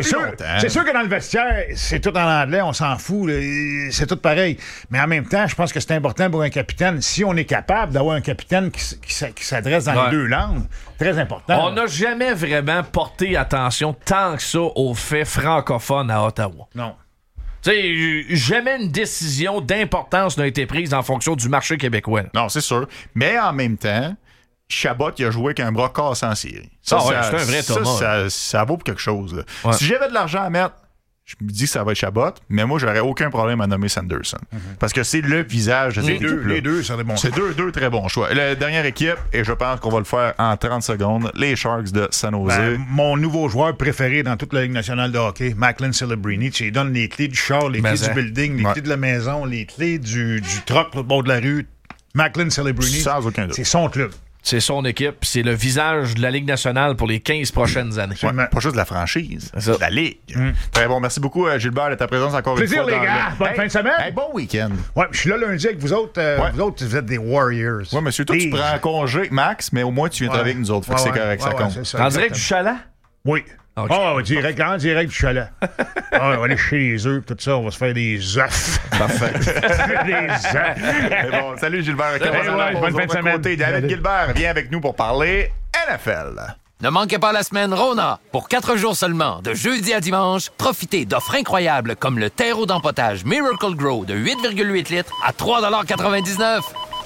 sûr que dans le vestiaire, c'est tout en anglais, on s'en fout. C'est tout pareil. Mais en même temps, je pense que c'est important pour un capitaine. Si on est capable d'avoir un capitaine qui s'adresse dans les 2 langues, très important. On n'a jamais vraiment porté attention tant que ça aux faits francophones à Ottawa. Non. Tu sais, jamais une décision d'importance n'a été prise en fonction du marché québécois. Non, c'est sûr. Mais en même temps, Chabot, il a joué avec un bras cassé en série. C'est un vrai Thomas. Ça vaut pour quelque chose. Là. Si j'avais de l'argent à mettre, je me dis que ça va être Chabot, mais moi, j'aurais aucun problème à nommer Sanderson. Parce que c'est le visage de cette équipe-là. Les deux, c'est des bons choix. C'est deux très bons choix. La dernière équipe, et je pense qu'on va le faire en 30 secondes, les Sharks de San Jose. Mon nouveau joueur préféré dans toute la Ligue nationale de hockey, Macklin Celebrini, tu lui donnes les clés du char, les clés du building, les clés de la maison, les clés du truck au bord de la rue. Macklin Celebrini, sans aucun doute. C'est son club. C'est son équipe, c'est le visage de la Ligue nationale pour les 15 prochaines années. Pas juste de la franchise, de la Ligue. Très bon, merci beaucoup Gilbert de ta présence encore Plaisir, une fois. Plaisir les gars, bonne fin de semaine. Bon week-end. Ouais, je suis là lundi avec vous autres. Vous autres, vous êtes des Warriors. Ouais, monsieur, toi tu prends congé, Max, mais au moins tu viens travailler avec nous autres. Fait que c'est correct, ça compte. En direct du chalet? Oui. Direct du chalet. On va aller chez les œufs, tout ça, on va se faire des œufs. Parfait. Des œufs. Bon, salut Gilbert. Bonne fin de semaine. David Gilbert vient avec nous pour parler NFL. Ne manquez pas la semaine Rona. Pour 4 jours seulement, de jeudi à dimanche, profitez d'offres incroyables comme le terreau d'empotage Miracle Grow de 8,8 litres à 3,99 $.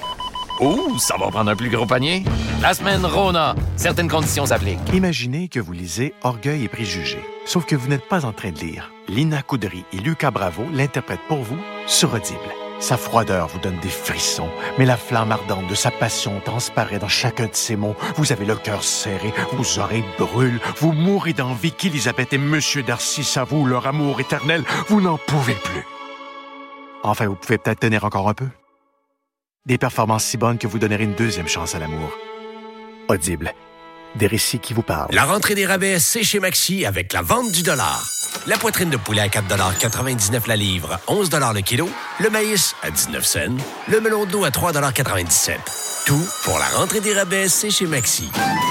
Ouh, ça va prendre un plus gros panier. La semaine Rona. Certaines conditions s'appliquent. Imaginez que vous lisez Orgueil et préjugés. Sauf que vous n'êtes pas en train de lire. Lina Coudry et Lucas Bravo l'interprètent pour vous sur Audible. Sa froideur vous donne des frissons, mais la flamme ardente de sa passion transparaît dans chacun de ses mots. Vous avez le cœur serré, vos oreilles brûlent, vous mourrez d'envie qu'Élisabeth et Monsieur Darcy s'avouent leur amour éternel. Vous n'en pouvez plus. Enfin, vous pouvez peut-être tenir encore un peu. Des performances si bonnes que vous donnerez une deuxième chance à l'amour. Audible. Des récits qui vous parlent. La rentrée des rabais, c'est chez Maxi avec la vente du dollar. La poitrine de poulet à 4,99 $ la livre, 11 $ le kilo. Le maïs à 19 cents. Le melon d'eau à 3,97 $. Tout pour la rentrée des rabais, c'est chez Maxi.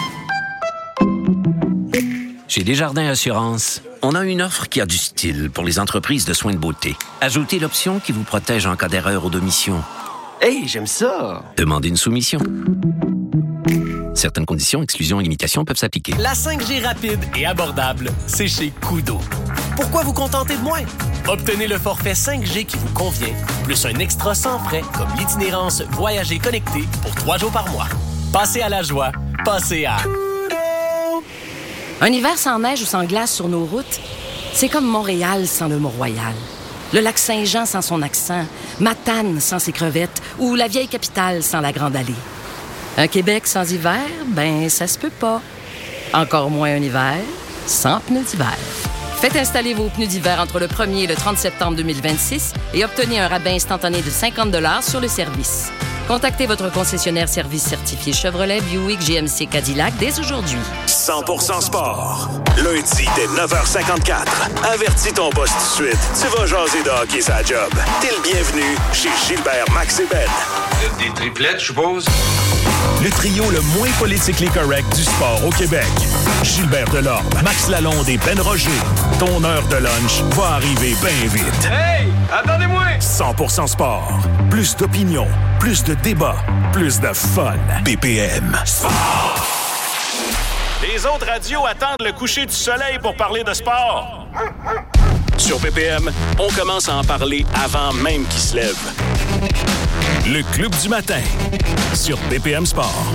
Chez Desjardins Assurance, on a une offre qui a du style pour les entreprises de soins de beauté. Ajoutez l'option qui vous protège en cas d'erreur ou d'omission. Hey, j'aime ça! Demandez une soumission. Certaines conditions, exclusions et limitations peuvent s'appliquer. La 5G rapide et abordable, c'est chez Koodo. Pourquoi vous contenter de moins? Obtenez le forfait 5G qui vous convient, plus un extra sans frais comme l'itinérance Voyager connecté pour 3 jours par mois. Passez à la joie, passez à Koodo! Un hiver sans neige ou sans glace sur nos routes, c'est comme Montréal sans le Mont-Royal. Le lac Saint-Jean sans son accent, Matane sans ses crevettes ou la vieille capitale sans la Grande Allée. Un Québec sans hiver, ben ça se peut pas. Encore moins un hiver sans pneus d'hiver. Faites installer vos pneus d'hiver entre le 1er et le 30 septembre 2026 et obtenez un rabais instantané de 50 $ sur le service. Contactez votre concessionnaire service certifié Chevrolet, Buick, GMC, Cadillac dès aujourd'hui. 100% sport. Lundi dès 9h54. Avertis ton boss tout de suite. Tu vas jaser de hockey sa job. T'es le bienvenu chez Gilbert, Max et Ben. Des triplettes, je suppose? Le trio le moins politically correct du sport au Québec. Gilbert Delorme, Max Lalonde et Ben Roger. Ton heure de lunch va arriver bien vite. Hey! Attendez-moi! 100% sport. Plus d'opinion, plus de débats, plus de fun. BPM. Sport. Les autres radios attendent le coucher du soleil pour parler de sport. Sur BPM, on commence à en parler avant même qu'il se lève. Le Club du matin sur BPM Sport.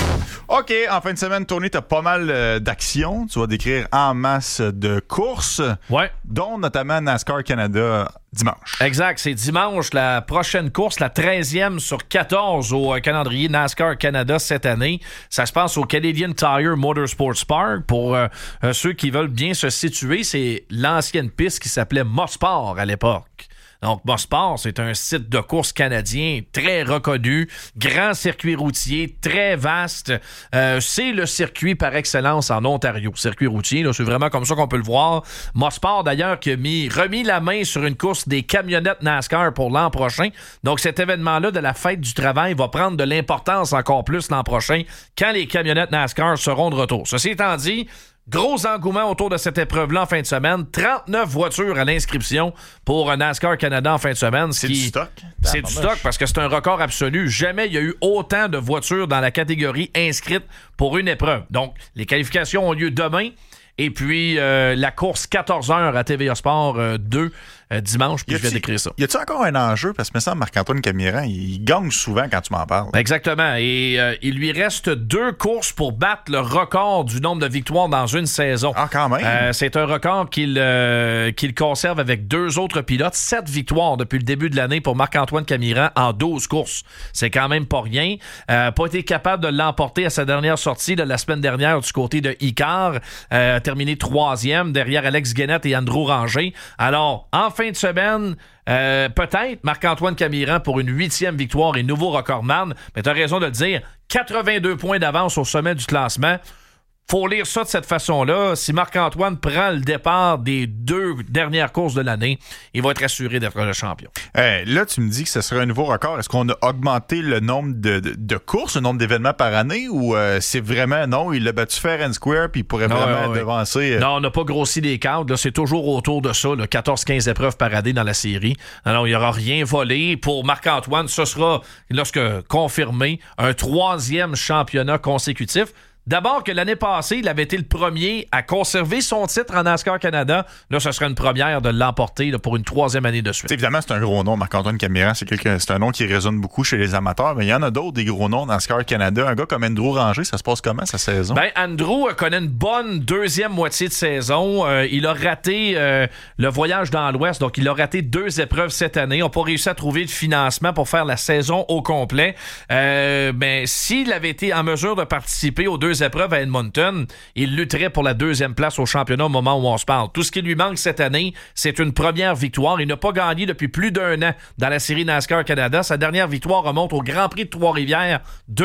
OK, en fin de semaine, Tony, t'as pas mal d'actions. Tu vas décrire en masse de courses. Ouais. Dont notamment NASCAR Canada dimanche. Exact. C'est dimanche, la prochaine course, la 13e sur 14 au calendrier NASCAR Canada cette année. Ça se passe au Canadian Tire Motorsports Park. Pour ceux qui veulent bien se situer, c'est l'ancienne piste qui s'appelait Mosport à l'époque. Donc, Mosport, c'est un site de course canadien très reconnu, grand circuit routier, très vaste. C'est le circuit par excellence en Ontario. Circuit routier, là, c'est vraiment comme ça qu'on peut le voir. Mosport, d'ailleurs, qui a remis la main sur une course des camionnettes NASCAR pour l'an prochain. Donc, cet événement-là de la fête du travail va prendre de l'importance encore plus l'an prochain quand les camionnettes NASCAR seront de retour. Ceci étant dit, gros engouement autour de cette épreuve-là en fin de semaine. 39 voitures à l'inscription pour NASCAR Canada en fin de semaine. C'est du stock? C'est du stock parce que c'est un record absolu. Jamais il y a eu autant de voitures dans la catégorie inscrite pour une épreuve. Donc, les qualifications ont lieu demain. Et puis, la course 14h à TVA Sport 2 dimanche, puis je vais décrire ça. Y a-t-il encore un enjeu? Parce que me semble Marc-Antoine Camiran, il gagne souvent quand tu m'en parles. Exactement. Et il lui reste 2 courses pour battre le record du nombre de victoires dans une saison. Ah, quand même! C'est un record qu'il conserve avec 2 autres pilotes. 7 victoires depuis le début de l'année pour Marc-Antoine Camiran en 12 courses. C'est quand même pas rien. Pas été capable de l'emporter à sa dernière sortie de la semaine dernière du côté de Icar. Terminé 3e derrière Alex Guénette et Andrew Ranger. Alors, en fin de semaine, peut-être Marc-Antoine Camiran pour une 8e victoire et nouveau recordman. Mais tu as raison de le dire, 82 points d'avance au sommet du classement. Faut lire ça de cette façon-là. Si Marc-Antoine prend le départ des 2 dernières courses de l'année, il va être assuré d'être le champion. Là, tu me dis que ce serait un nouveau record. Est-ce qu'on a augmenté le nombre de courses, le nombre d'événements par année, ou c'est vraiment, non, il a battu fair and square puis il pourrait vraiment devancer? Non, on n'a pas grossi les cadres. Là, c'est toujours autour de ça, 14-15 épreuves par année dans la série. Alors, il n'y aura rien volé. Pour Marc-Antoine, ce sera, lorsque confirmé, un 3e championnat consécutif. D'abord que l'année passée, il avait été le premier à conserver son titre en NASCAR Canada. Là, ce serait une première de l'emporter pour une 3e année de suite. T'sais, évidemment, c'est un gros nom, Marc-Antoine Camiran. C'est un nom qui résonne beaucoup chez les amateurs, mais il y en a d'autres, des gros noms dans NASCAR Canada. Un gars comme Andrew Ranger, ça se passe comment, sa saison? Ben, Andrew connaît une bonne 2e moitié de saison. Il a raté le voyage dans l'Ouest, donc il a raté 2 épreuves cette année. On n'a pas réussi à trouver de financement pour faire la saison au complet. Ben, s'il avait été en mesure de participer aux 2 épreuves à Edmonton, il lutterait pour la 2e place au championnat au moment où on se parle. Tout ce qui lui manque cette année, c'est une première victoire. Il n'a pas gagné depuis plus d'1 an dans la série NASCAR Canada. Sa dernière victoire remonte au Grand Prix de Trois-Rivières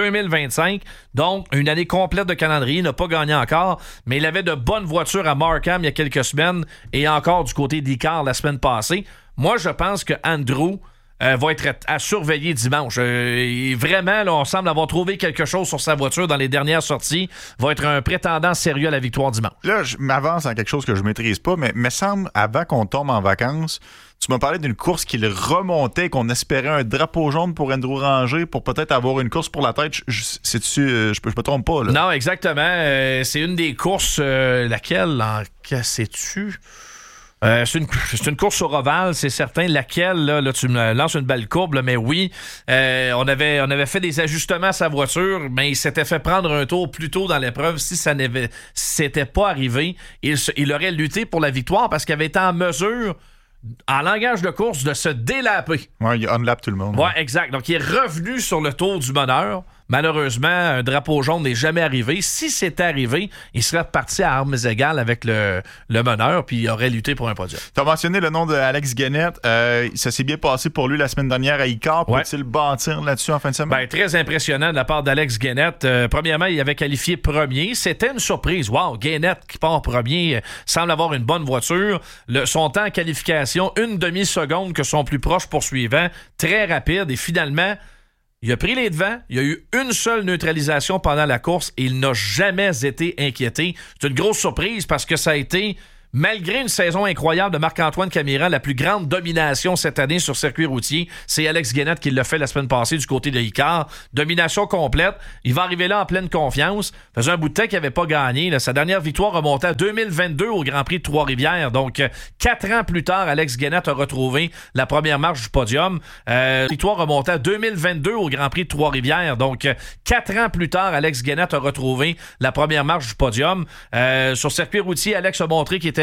2025. Donc, une année complète de calendrier. Il n'a pas gagné encore, mais il avait de bonnes voitures à Markham il y a quelques semaines et encore du côté d'Icar la semaine passée. Moi, je pense que Andrew va être à surveiller dimanche. Vraiment, là, on semble avoir trouvé quelque chose sur sa voiture dans les dernières sorties. Va être un prétendant sérieux à la victoire dimanche. Là, je m'avance en quelque chose que je maîtrise pas, mais me semble, avant qu'on tombe en vacances, tu m'as parlé d'une course qu'il remontait, qu'on espérait un drapeau jaune pour Andrew Ranger pour peut-être avoir une course pour la tête. Je me trompe pas, là? Non, exactement. C'est une des courses, laquelle en sais-tu? C'est une course sur ovale, c'est certain. Laquelle, là, tu me lances une belle courbe, là, mais oui, on avait fait des ajustements à sa voiture, mais il s'était fait prendre un tour plus tôt dans l'épreuve. Si ça s'était pas arrivé, il aurait lutté pour la victoire parce qu'il avait été en mesure, en langage de course, de se délaper. Ouais, il unlap tout le monde. Ouais, exact. Donc, il est revenu sur le tour du bonheur, Malheureusement, un drapeau jaune n'est jamais arrivé. Si c'était arrivé, il serait reparti à armes égales avec le meneur, puis il aurait lutté pour un podium. Tu as mentionné le nom d'Alex Guénette. Ça s'est bien passé pour lui la semaine dernière à Icar. Peut-il bâtir là-dessus en fin de semaine? Très impressionnant de la part d'Alex Guénette. Premièrement, il avait qualifié premier. C'était une surprise. Wow, Guénette qui part premier semble avoir une bonne voiture. Son temps en qualification, 1 demi-seconde que son plus proche poursuivant. Très rapide. Et finalement, il a pris les devants. Il y a eu une seule neutralisation pendant la course et il n'a jamais été inquiété. C'est une grosse surprise parce que ça a été... Malgré une saison incroyable de Marc-Antoine Camiran, la plus grande domination cette année sur circuit routier, c'est Alex Guénette qui l'a fait la semaine passée du côté de Icar. Domination complète. Il va arriver là en pleine confiance. Faisait un bout de temps qu'il n'avait pas gagné. Là. Sa dernière victoire remontait à 2022 au Grand Prix de Trois-Rivières. Donc, 4 ans plus tard, Alex Guénette a retrouvé la première marche du podium. Victoire remontait à 2022 au Grand Prix de Trois-Rivières. Donc, 4 ans plus tard, Alex Guénette a retrouvé la première marche du podium. Sur circuit routier, Alex a montré qu'il était